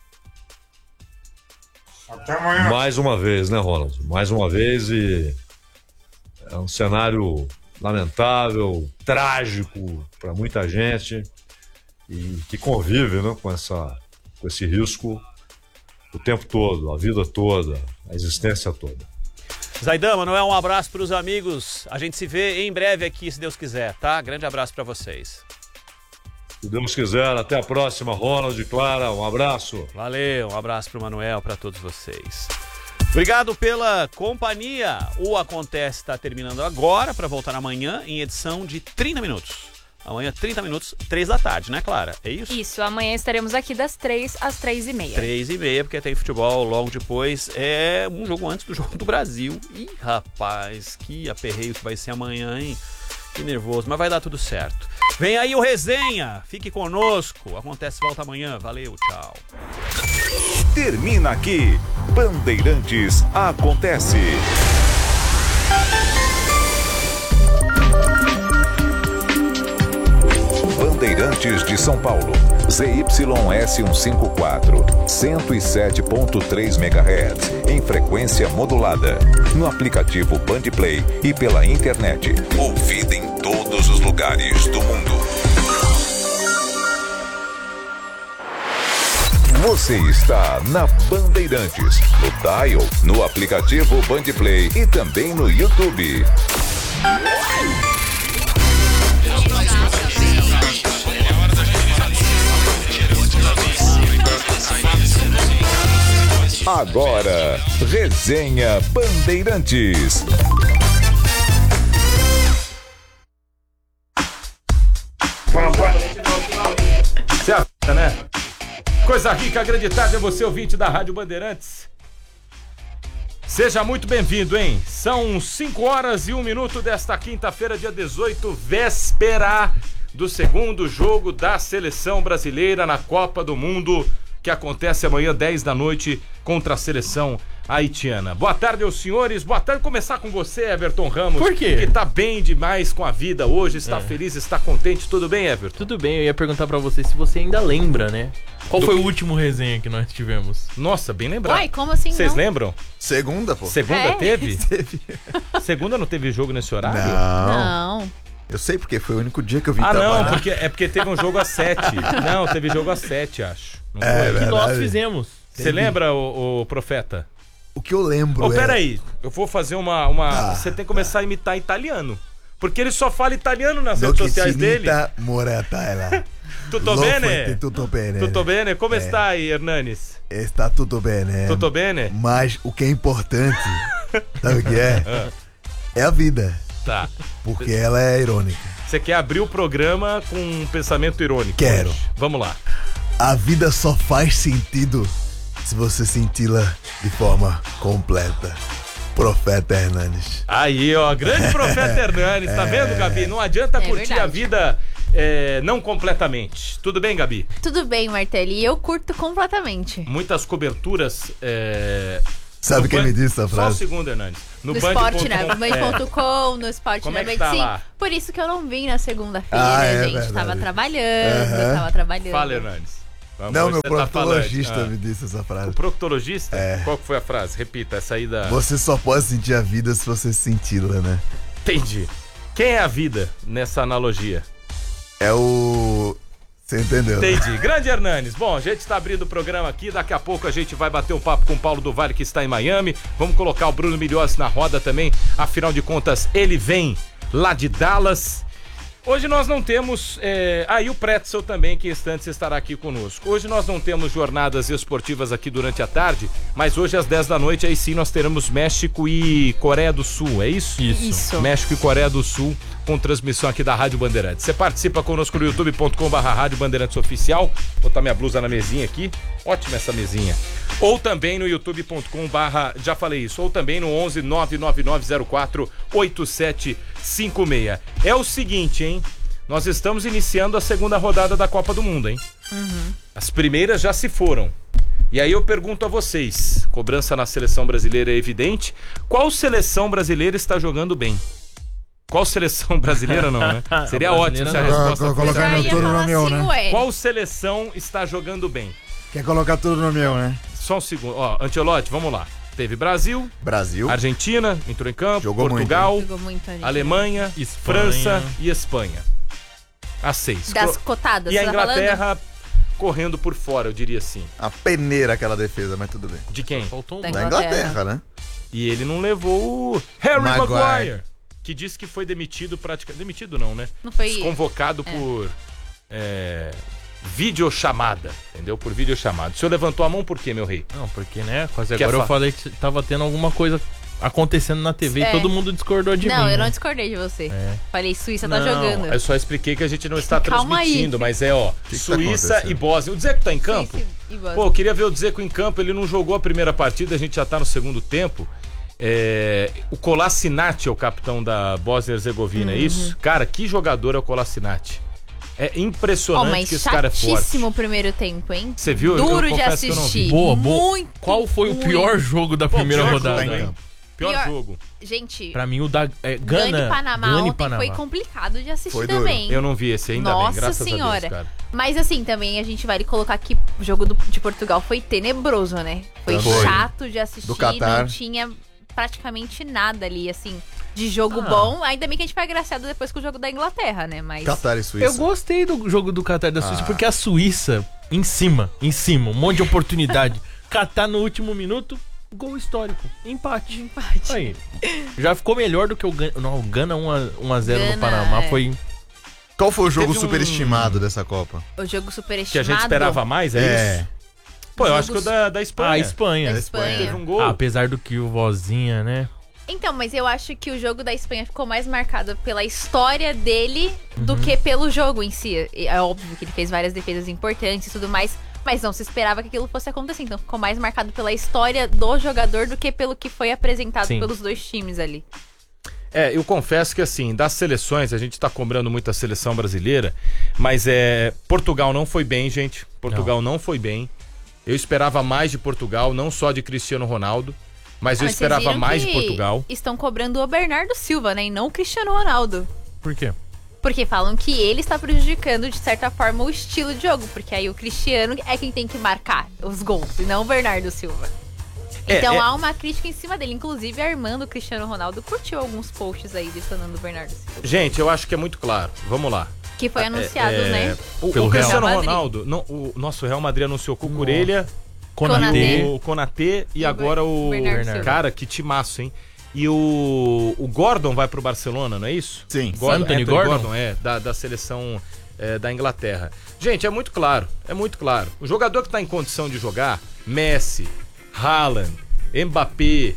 Até amanhã. Mais uma vez, né, Ronald? Mais uma vez, e é um cenário lamentável, trágico para muita gente e que convive, né, com, essa, com esse risco o tempo todo, a vida toda, a existência toda. Zaidan, Manuel, um abraço para os amigos. A gente se vê em breve aqui, se Deus quiser, tá? Grande abraço para vocês. Se Deus quiser, até a próxima, Ronald e Clara, um abraço. Valeu, um abraço para o Manuel, para todos vocês. Obrigado pela companhia. O Acontece está terminando agora, para voltar amanhã em edição de trinta minutos. Amanhã, trinta minutos, três da tarde, né, Clara? É isso? Isso, amanhã estaremos aqui das três às três e meia. Três e meia, porque tem futebol logo depois. É um jogo antes do jogo do Brasil. Ih, rapaz, que aperreio que vai ser amanhã, hein? Que nervoso, mas vai dar tudo certo. Vem aí o Resenha, fique conosco. Acontece, volta amanhã. Valeu, tchau. Termina aqui, Bandeirantes Acontece. Bandeirantes de São Paulo, Z Y S cento e cinquenta e quatro, cento e sete ponto três megahertz, em frequência modulada, no aplicativo Bandplay e pela internet, ouvida em todos os lugares do mundo. Você está na Bandeirantes, no Dial, no aplicativo Bandplay e também no YouTube. Agora, Resenha Bandeirantes. Certo, né? Coisa rica, grande tarde a você, ouvinte da Rádio Bandeirantes. Seja muito bem-vindo, hein? São cinco horas e um minuto desta quinta-feira, dia dezoito, véspera do segundo jogo da seleção brasileira na Copa do Mundo, que acontece amanhã, dez da noite, contra a seleção haitiana. Boa tarde aos senhores, boa tarde. Começar com você, Everton Ramos. Por quê? Que tá bem demais com a vida hoje, está é. feliz, está contente. Tudo bem, Everton? Tudo bem, eu ia perguntar pra você se você ainda lembra, né? Qual Do foi que... o último resenha que nós tivemos? Nossa, bem lembrado. Uai, como assim? Vocês não? lembram? Segunda, pô. Segunda É. teve? Segunda não teve jogo nesse horário? Não. Não. Eu sei porque foi o único dia que eu vim Ah, trabalhar. não, porque, é porque teve um jogo às sete. Não, teve jogo às sete, acho. Não É, foi? verdade. Que nós fizemos. Você Teve. lembra, o, o Profeta? O que eu lembro Ô, é... peraí, eu vou fazer uma... uma... Ah, Você tem que começar a imitar italiano. Porque ele só fala italiano nas No redes che sociais si dele. imita Mortadella. Tutto Lo bene? fate, tutto bene. Tutto bene? Come É. stai, Hernanes? Está tudo bem, né? Tutto bene? Mas o que é importante, sabe o que é? Ah. É a vida. Tá. Porque ela é irônica. Você quer abrir o programa com um pensamento irônico? Quero. Hoje. Vamos lá. A vida só faz sentido se você senti-la de forma completa. Profeta Hernandes. Aí, ó, grande Profeta Hernandes, tá vendo, Gabi? Não adianta É curtir verdade. a vida é, não completamente. Tudo bem, Gabi? Tudo bem, Martelli, eu curto completamente. Muitas coberturas. É... Sabe no quem Band- me disse essa frase? Só um segundo, Hernandes. No, Band esporte, ponto né? com- No band ponto com, no esporte Como na é que Band, tá sim. lá? Por isso que eu não vim na segunda-feira, Ah, é gente. verdade. Tava trabalhando, Aham. tava trabalhando. Fala, Hernandes. Vamos, Não, hoje meu você tá proctologista falante. me disse essa Ah, frase. o proctologista? É. Qual que foi a frase? Repita, essa aí da... Você só pode sentir a vida se você senti-la, né? Entendi. Quem é a vida nessa analogia? É o... Você entendeu? né? Entendi. Grande Hernandes. Bom, a gente tá abrindo o programa aqui. Daqui a pouco a gente vai bater um papo com o Paulo do Vale, que está em Miami. Vamos colocar o Bruno Milhões na roda também. Afinal de contas, ele vem lá de Dallas. Hoje nós não temos... É... Ah, e o Pretzel também, que em instantes estará aqui conosco. Hoje nós não temos jornadas esportivas aqui durante a tarde, mas hoje às dez da noite, aí sim nós teremos México e Coreia do Sul, é isso? Isso. Isso. México e Coreia do Sul, com transmissão aqui da Rádio Bandeirantes. Você participa conosco no youtube ponto com barra Rádio Bandeirantes Oficial. Vou botar minha blusa na mesinha aqui. Ótima essa mesinha. Ou também no youtube ponto com barra, já falei isso, ou também no onze nove nove nove zero quatro oito sete cinco seis. É o seguinte, hein? Nós estamos iniciando a segunda rodada da Copa do Mundo, hein? Uhum. As primeiras já se foram. E aí eu pergunto a vocês, cobrança na seleção brasileira é evidente, qual seleção brasileira está jogando bem? Qual seleção brasileira não, né? Seria A ótimo se a brasileira não. resposta Vou colocar Eu no ia tudo falar no meu, assim, né? ué. Qual seleção está jogando bem? Quer colocar tudo no meu, né? Só um segundo. Ó, Ancelotti, vamos lá. Teve Brasil, Brasil. Argentina, entrou em campo, Jogou Portugal, Jogou muito ali. Alemanha, Espanha. França e Espanha. As seis. Das Co- cotadas, E a você tá falando? Inglaterra correndo por fora, eu diria assim. A peneira aquela defesa, mas tudo bem. De quem? Faltou um Da Da Inglaterra. Inglaterra, né? E ele não levou o Harry Maguire. Maguire, que disse que foi demitido praticamente. Demitido não, né? Não foi... Convocado É. por é, videochamada, entendeu? Por videochamada. O senhor levantou a mão por quê, meu rei? Não, porque, né? Quase Quer agora eu fa- falei que tava tendo alguma coisa acontecendo na T V É. e todo mundo discordou de Não, mim. eu não né? discordei de você. É. Falei, Suíça tá Não, jogando. eu só expliquei que a gente não está Calma aí. transmitindo, mas é, ó, que tá Suíça acontecendo? e Bósnia. O Dzeko tá em campo? Suíça e Bósnia. Pô, eu queria ver o Dzeko em campo, ele não jogou a primeira partida, a gente já tá no segundo tempo. É, o Kolasinac é o capitão da Bósnia e Herzegovina, é Uhum. isso? Cara, que jogador é o Kolasinac? É Ó, impressionante mas que esse cara é forte. chatíssimo o primeiro tempo, hein? Você viu? Eu- eu Duro de confesso que eu não vi. assistir. Boa, boa. Muito, Qual foi o pior muito. jogo da Pô, primeira pior rodada? jogo, hein? hein? Pior, Pior- jogo. Gente, Pra mim, o da é, Gana Gana. e Panamá Gana e ontem Panamá. foi complicado de assistir Foi duro. também. Eu não vi esse ainda Nossa bem, graças senhora. a Deus, cara. Mas assim, também a gente vai colocar que o jogo do- de Portugal foi tenebroso, né? Foi Foi. chato de assistir, Do Catar. não tinha praticamente nada ali, assim, de jogo Ah. bom. Ainda bem que a gente foi agraciado depois com o jogo da Inglaterra, né? Mas Catar e Suíça. Eu gostei do jogo do Catar e da Suíça, Ah. porque a Suíça, em cima, em cima, um monte de oportunidade. Catar no último minuto, gol histórico. Empate. Empate. Aí. Já ficou melhor do que o Gana. Não, o Gana um a zero no Gana, Panamá é. foi. Qual foi o jogo Teve um- superestimado dessa Copa? o jogo Que superestimado. a gente esperava mais, é, É. isso? Pô, eu Jogos- acho que o da, da Espanha. Ah, a Espanha. Da Espanha. Teve Espanha. um gol. Ah, apesar do que o Vozinha, né? Então, mas eu acho que o jogo da Espanha ficou mais marcado pela história dele do Uhum. que pelo jogo em si. E é óbvio que ele fez várias defesas importantes e tudo mais, mas não se esperava que aquilo fosse acontecer. Então ficou mais marcado pela história do jogador do que pelo que foi apresentado Sim. pelos dois times ali. É, eu confesso que assim, das seleções, a gente tá cobrando muito a seleção brasileira, mas é. Portugal não foi bem, gente. Portugal não, foi bem. Eu esperava mais de Portugal, não só de Cristiano Ronaldo, mas eu Mas vocês esperava viram mais de que Portugal. Estão cobrando o Bernardo Silva, né? E não o Cristiano Ronaldo. Por quê? Porque falam que ele está prejudicando, de certa forma, o estilo de jogo. Porque aí o Cristiano é quem tem que marcar os gols, e não o Bernardo Silva. É, Então é- há uma crítica em cima dele. Inclusive, a irmã do Cristiano Ronaldo curtiu alguns posts aí detonando o Bernardo Silva. Gente, eu acho que é muito claro. Vamos lá. Que foi anunciado, É, né? O, Pelo o Cristiano Real Madrid. Ronaldo, não, o nosso Real Madrid anunciou Cucurella, Konaté. o Konaté e agora o Bernardo Silva. cara, que timaço, hein? E o, o Gordon vai pro Barcelona, não é isso? Sim. Anthony Gordon? é, da, da seleção é, da Inglaterra. Gente, é muito claro, é muito claro. O jogador que tá em condição de jogar, Messi, Haaland, Mbappé,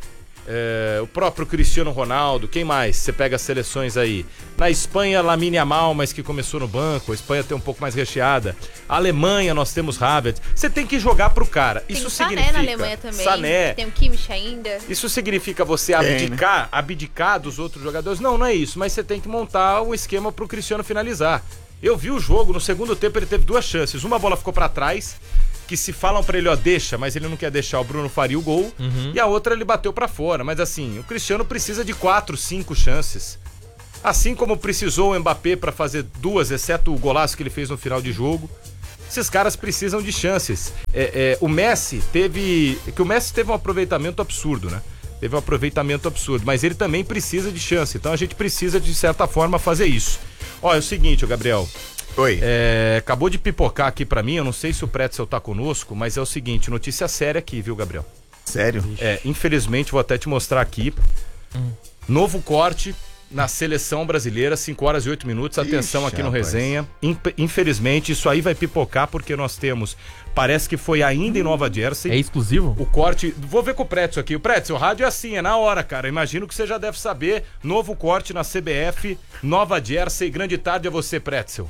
É, o próprio Cristiano Ronaldo, quem mais? Você pega as seleções aí. Na Espanha, Lamine Yamal, mas que começou no banco. A Espanha tem um pouco mais recheada. A Alemanha, nós temos Havertz. Você tem que jogar pro cara. Tem Isso o Sané significa... na Alemanha também. Sané. Tem o Kimmich ainda. Isso significa você abdicar, abdicar dos outros jogadores? Não, não é isso. Mas você tem que montar um esquema pro Cristiano finalizar. Eu vi o jogo, no segundo tempo ele teve duas chances. Uma bola ficou pra trás, que se falam pra ele, ó, deixa, mas ele não quer deixar, o Bruno faria o gol. Uhum. E a outra ele bateu pra fora. Mas assim, o Cristiano precisa de quatro, cinco chances. Assim como precisou o Mbappé pra fazer duas, exceto o golaço que ele fez no final de jogo. Esses caras precisam de chances. É, é, o Messi teve... que o Messi teve um aproveitamento absurdo, né? Teve um aproveitamento absurdo, mas ele também precisa de chance. Então a gente precisa, de certa forma, fazer isso. Ó, é o seguinte, ô Gabriel... Oi. É, acabou de pipocar aqui pra mim, eu não sei se o Pretzel tá conosco, mas é o seguinte, notícia séria aqui, viu, Gabriel? Sério? É, infelizmente, vou até te mostrar aqui. Hum. Novo corte na seleção brasileira, cinco horas e oito minutos. Atenção. Ixi, aqui no rapaz. Resenha. Infelizmente, isso aí vai pipocar porque nós temos, parece que foi ainda em Nova Jersey. É exclusivo? O corte, vou ver com o Pretzel aqui. O Pretzel, o rádio é assim, é na hora, cara. Imagino que você já deve saber. Novo corte na C B F, Nova Jersey. Grande tarde a você, Pretzel.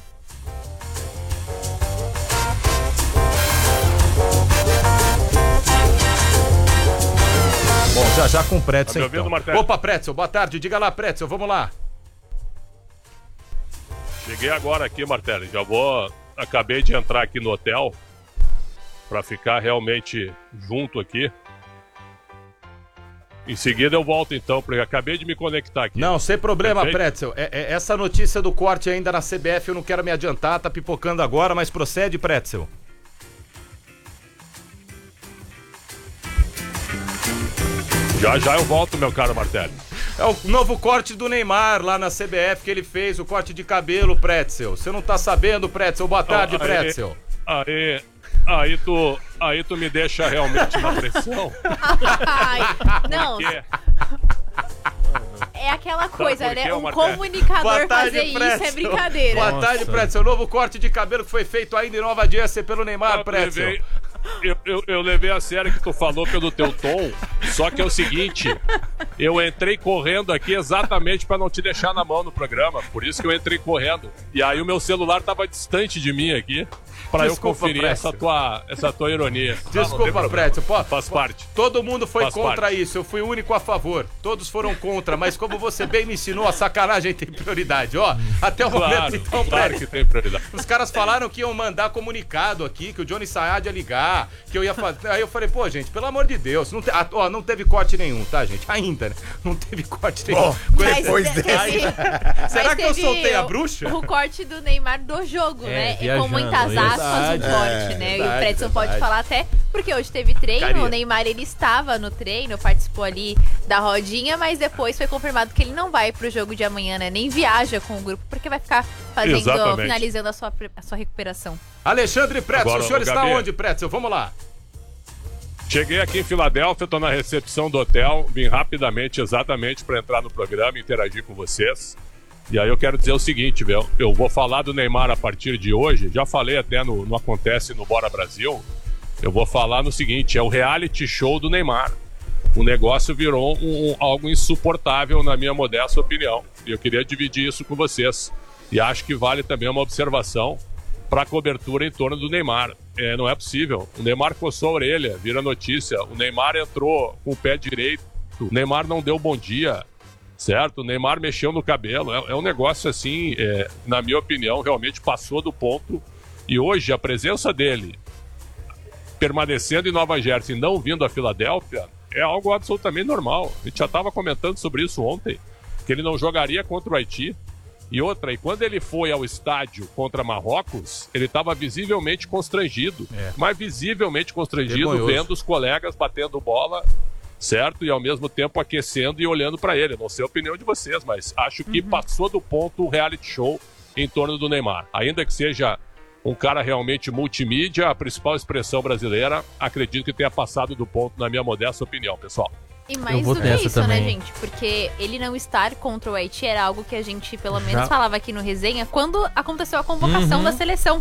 Bom, já já com o Pretzel, tá então. Martelo? Opa, Pretzel, boa tarde. Diga lá, Pretzel, vamos lá. Cheguei agora aqui, Martelo. Já vou... Acabei de entrar aqui no hotel pra ficar realmente junto aqui. Em seguida eu volto então, porque acabei de me conectar aqui. Não, sem problema, Perfeito? Pretzel. É, é, essa notícia do corte ainda na C B F eu não quero me adiantar, tá pipocando agora, mas procede, Pretzel. Já já eu volto, meu caro Martelo. É o novo corte do Neymar lá na C B F que ele fez, o corte de cabelo, Pretzel. Você não tá sabendo, Pretzel? Boa tarde, ah, aí, Pretzel. Aí, aí tu, aí tu me deixa realmente na pressão. Ai, não. Porque... É aquela coisa, Sabe por né? quê, Um Martelo? comunicador tarde, fazer Pretzel. isso é brincadeira. Boa Nossa. tarde, Pretzel. O novo corte de cabelo que foi feito ainda em Nova Jersey pelo Neymar, Eu Pretzel. levei, eu, eu, eu levei a sério que tu falou pelo teu tom, só que é o seguinte, eu entrei correndo aqui exatamente pra não te deixar na mão no programa, por isso que eu entrei correndo. E aí o meu celular tava distante de mim aqui, pra Desculpa, eu conferir Pretzel. essa tua, essa tua ironia. Desculpa, Pretzel. Pô, Faz parte. Todo mundo foi Faz contra parte. isso, eu fui o único a favor. Todos foram contra, mas como você bem me ensinou, a sacanagem tem prioridade. Ó, até o Claro, momento, então, claro Pretzel. que tem prioridade. Os caras falaram que iam mandar comunicado aqui, que o Johnny Sayad ia ligar, que eu ia fazer. Aí eu falei, pô, gente, pelo amor de Deus, não, te... ah, ó, não teve corte nenhum, tá, gente? Ainda, né? Não teve corte nenhum. Bom, Mas depois te- dessa. teve- Será mas que eu teve soltei a o- bruxa? O corte do Neymar do jogo, É, né? viajando, Com muitas é aspas verdade, o corte, é, né? e verdade, o Pretzel pode verdade. falar até, porque hoje teve treino, Caria. o Neymar ele estava no treino, participou ali da rodinha, mas depois foi confirmado que ele não vai pro jogo de amanhã, né? Nem viaja com o grupo, porque vai ficar fazendo, Exatamente. finalizando a sua, a sua recuperação. Alexandre Pretzel, Agora, o senhor o está Gabi. onde, Pretzel? Vamos lá. Cheguei aqui em Filadélfia, tô na recepção do hotel, vim rapidamente, exatamente, para entrar no programa e interagir com vocês. E aí eu quero dizer o seguinte, viu? Eu vou falar do Neymar a partir de hoje, já falei até no, no Acontece no Bora Brasil, eu vou falar no seguinte, é o reality show do Neymar. O negócio virou um, um, algo insuportável, na minha modesta opinião. E eu queria dividir isso com vocês. E acho que vale também uma observação para a cobertura em torno do Neymar. É, não é possível. O Neymar coçou a orelha, vira notícia. O Neymar entrou com o pé direito. O Neymar não deu bom dia, certo? O Neymar mexeu no cabelo. É, é um negócio assim, é, na minha opinião, realmente passou do ponto. E hoje a presença dele, permanecendo em Nova Jersey e não vindo a Filadélfia, é algo absolutamente normal. A gente já estava comentando sobre isso ontem, que ele não jogaria contra o Haiti. E outra, e quando ele foi ao estádio contra Marrocos, ele estava visivelmente constrangido, É. mas visivelmente constrangido, Vergonhoso. vendo os colegas batendo bola, certo? E ao mesmo tempo aquecendo e olhando para ele. Não sei a opinião de vocês, mas acho que passou do ponto o reality show em torno do Neymar. Ainda que seja um cara realmente multimídia, a principal expressão brasileira, acredito que tenha passado do ponto, na minha modesta opinião, pessoal. E mais vou do que nessa isso, também. né, gente? Porque ele não estar contra o Haiti era algo que a gente, pelo menos, Já. falava aqui no Resenha quando aconteceu a convocação Uhum. da seleção.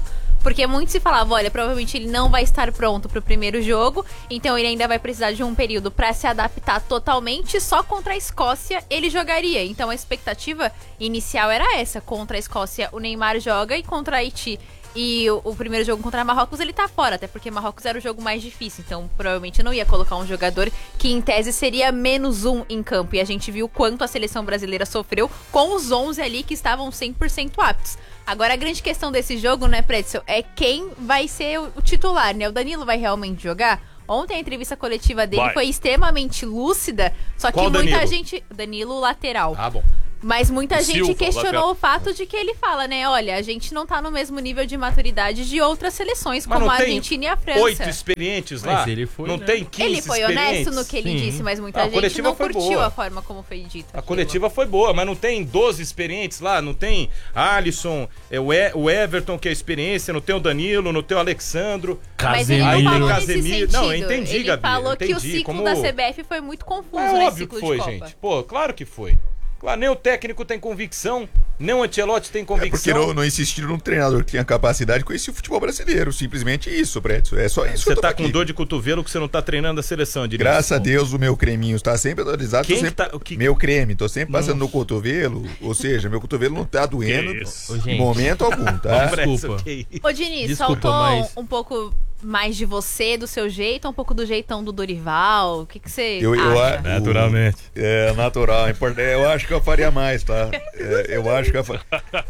Porque muito se falava, olha, provavelmente ele não vai estar pronto pro primeiro jogo, então ele ainda vai precisar de um período pra se adaptar totalmente, só contra a Escócia ele jogaria. Então a expectativa inicial era essa, contra a Escócia o Neymar joga e contra a Haiti e o, o primeiro jogo contra Marrocos ele tá fora, até porque Marrocos era o jogo mais difícil, então provavelmente não ia colocar um jogador que em tese seria menos um em campo, e a gente viu quanto a seleção brasileira sofreu com os onze ali que estavam cem por cento aptos. Agora a grande questão desse jogo, né, Pretzel, é quem vai ser o, o titular, né? O Danilo vai realmente jogar? Ontem a entrevista coletiva dele vai. foi extremamente lúcida, só que Qual muita Danilo? gente... Danilo lateral. Ah, bom. Mas muita O gente Silva, questionou lateral. o fato de que ele fala, né? Olha, a gente não tá no mesmo nível de maturidade de outras seleções, Mas como não a tem Argentina e a França. Oito experientes lá? Mas ele foi, não né? tem quinze Ele foi honesto experientes? no que ele Sim. disse, mas muita Ah, a gente coletiva não foi curtiu boa. a forma como foi dito. A coletiva foi boa, mas não tem doze experientes lá, não tem Alisson, é, o, e, o Everton que é experiência, não tem o Danilo, não tem o Alexandro. Mas ele não Aí tem falou nesse Casemiro. sentido. Não, eu entendi, ele Gabi. falou eu que o entendi, ciclo como... da C B F foi muito confuso É nesse óbvio ciclo que foi, de Copa. gente. Pô, claro que foi. Claro, nem o técnico tem convicção, nem o Ancelotti tem É convicção. porque não, não insistiram num treinador que tinha capacidade de conhecer o futebol brasileiro. Simplesmente isso, Prédio. É só isso Você que eu tô tá aqui. com dor de cotovelo que você não tá treinando a seleção, diria. Graças a Deus o meu creminho está sempre atualizado. Quem tô sempre... que tá- o que- Meu creme, tô sempre passando Não. no cotovelo. Ou seja, meu cotovelo não tá doendo Ô, em gente. momento algum, tá? Desculpa. Ô, Diniz, Desculpa, faltou mas- um pouco mais de você, do seu jeito, um pouco do jeitão do Dorival? O que que você Eu, eu, acha? a- Naturalmente. o- É, natural. é importante. Eu acho que eu faria mais, tá? É, eu acho que eu faria.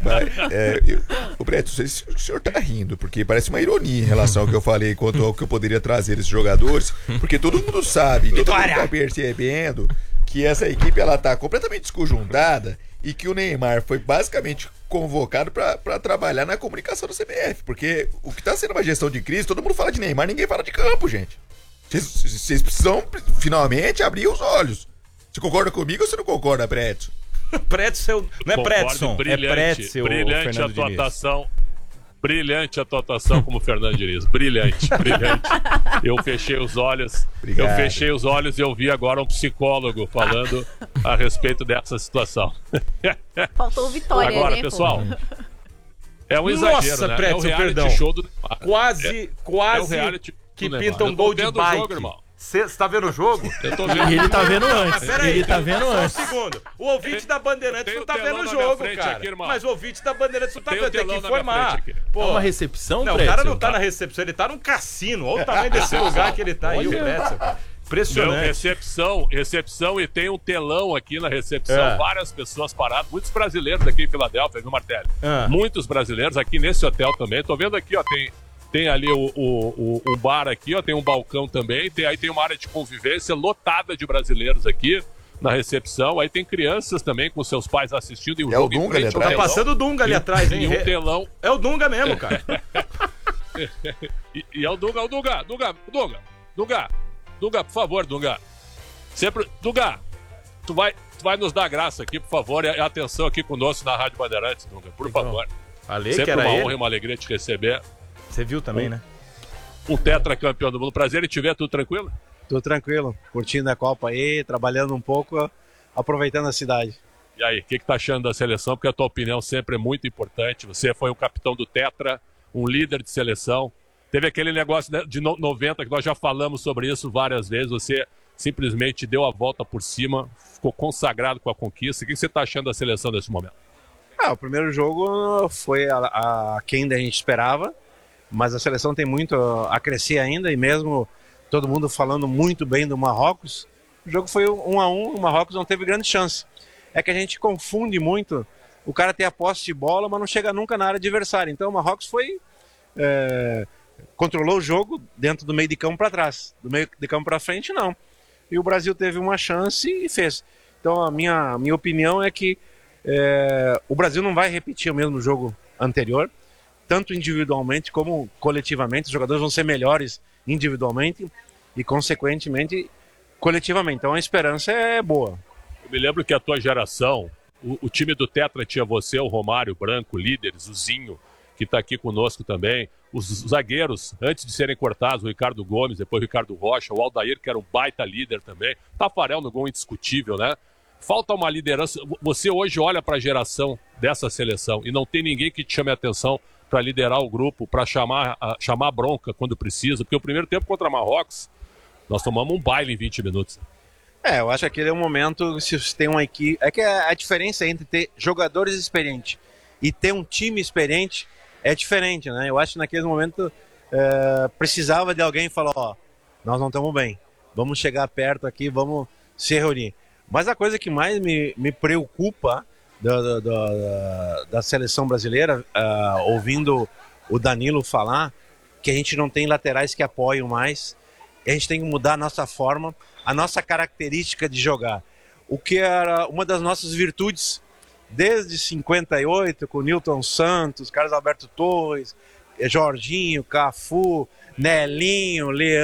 É, eu, o Preto, não sei se o senhor tá rindo, porque parece uma ironia em relação ao que eu falei quanto ao que eu poderia trazer esses jogadores, porque todo mundo sabe, todo mundo tá percebendo que essa equipe ela tá completamente desconjuntada e que o Neymar foi basicamente convocado pra pra trabalhar na comunicação da C B F, porque o que tá sendo uma gestão de crise, todo mundo fala de Neymar, ninguém fala de campo, gente. Vocês- Vocês precisam finalmente abrir os olhos. Você concorda comigo ou você não concorda, Preto? Pretzel, não é Concordo, Pretson, é brilhante, Pretzel, brilhante Fernando a tua Diniz. atuação. Brilhante a tua atuação como Fernando Diniz. Brilhante, brilhante. Eu fechei os olhos. Obrigado. Eu fechei os olhos e eu vi agora um psicólogo falando a respeito dessa situação. Faltou Vitória, Agora, né, pessoal, pô? é um Nossa, exagero, né? Pretzel, é o reality perdão. show do Neymar. Quase, É- quase é o reality que do Neymar. pinta um Eu tô gol de vendo o bike. jogo, irmão. Você tá vendo o jogo? Eu tô vendo. E ele tá vendo antes. Mas peraí, Ele tá vendo só antes. um segundo. O ouvinte da Bandeirantes Tem não o tá telão vendo o na minha jogo, frente cara. aqui, irmão. Mas o ouvinte da Bandeirantes não tá Tem o vendo, tem que telão na minha informar. frente aqui. Pô, É uma recepção, Não, o Pretzel? cara não tá na recepção, ele tá num cassino. Olha o tamanho desse lugar que ele tá aí, o Olha. Pretzel. Não, Impressionante. recepção, recepção e tem um telão aqui na recepção, É. várias pessoas paradas, muitos brasileiros aqui em Filadélfia, viu, Martelli? Ah. Muitos brasileiros aqui nesse hotel também. Tô vendo aqui, ó, tem, tem ali o, o, o, o bar aqui, ó, tem um balcão também, tem, aí tem uma área de convivência lotada de brasileiros aqui na recepção, aí tem crianças também com seus pais assistindo e o É o jogo em Dunga ali frente ao atrás. Tá telão. passando o Dunga ali E- atrás, hein? E um telão. É o Dunga mesmo, cara. e, e é o Dunga, o Dunga, Dunga, Dunga, Dunga, Dunga, por favor, Dunga. Sempre, Dunga, tu vai, tu vai nos dar graça aqui, por favor, e e atenção aqui conosco na Rádio Bandeirantes, Dunga, por favor. Falei Sempre que era uma ele. honra e uma alegria te receber. Você viu também, né? Um tetracampeão do mundo. Prazer em te ver, tudo tranquilo? Tudo tranquilo, curtindo a Copa aí, trabalhando um pouco, aproveitando a cidade. E aí, o que, que tá achando da seleção? Porque a tua opinião sempre é muito importante. Você foi o capitão do Tetra, um líder de seleção. Teve aquele negócio né, de no- noventa, que nós já falamos sobre isso várias vezes. Você simplesmente deu a volta por cima, ficou consagrado com a conquista. O que, que você tá achando da seleção nesse momento? Ah, o primeiro jogo foi a, a quem a gente esperava, mas a seleção tem muito a crescer ainda, e mesmo todo mundo falando muito bem do Marrocos, o jogo foi um a um, o Marrocos não teve grande chance. É que a gente confunde muito o cara ter a posse de bola, mas não chega nunca na área adversária. Então o Marrocos foi é, controlou o jogo dentro do meio de campo para trás, do meio de campo para frente não. E o Brasil teve uma chance e fez. Então a minha, minha opinião é que é, o Brasil não vai repetir o mesmo jogo anterior, tanto individualmente como coletivamente. Os jogadores vão ser melhores individualmente e, consequentemente, coletivamente. Então a esperança é boa. Eu me lembro que a tua geração, o, o time do Tetra tinha você, o Romário, o Branco, o líderes, o Zinho, que está aqui conosco também. Os zagueiros, antes de serem cortados, o Ricardo Gomes, depois o Ricardo Rocha, o Aldair, que era um baita líder também. Tafarel no gol indiscutível, né? Falta uma liderança. Você hoje olha para a geração dessa seleção e não tem ninguém que te chame a atenção para liderar o grupo, para chamar, a, chamar a bronca quando precisa, porque o primeiro tempo contra Marrocos, nós tomamos um baile em vinte minutos. É, eu acho que aquele é um momento, se você tem uma equipe... É que a, a diferença entre ter jogadores experientes e ter um time experiente é diferente, né? Eu acho que naquele momento é, precisava de alguém falar, ó, nós não estamos bem, vamos chegar perto aqui, vamos se reunir. Mas a coisa que mais me, me preocupa da, da, da, da seleção brasileira, uh, ouvindo o Danilo falar, que a gente não tem laterais que apoiam mais, a gente tem que mudar a nossa forma, a nossa característica de jogar. O que era uma das nossas virtudes desde cinquenta e oito, com Nilton Santos, Carlos Alberto Torres, Jorginho, Cafu, Nelinho, Leandro.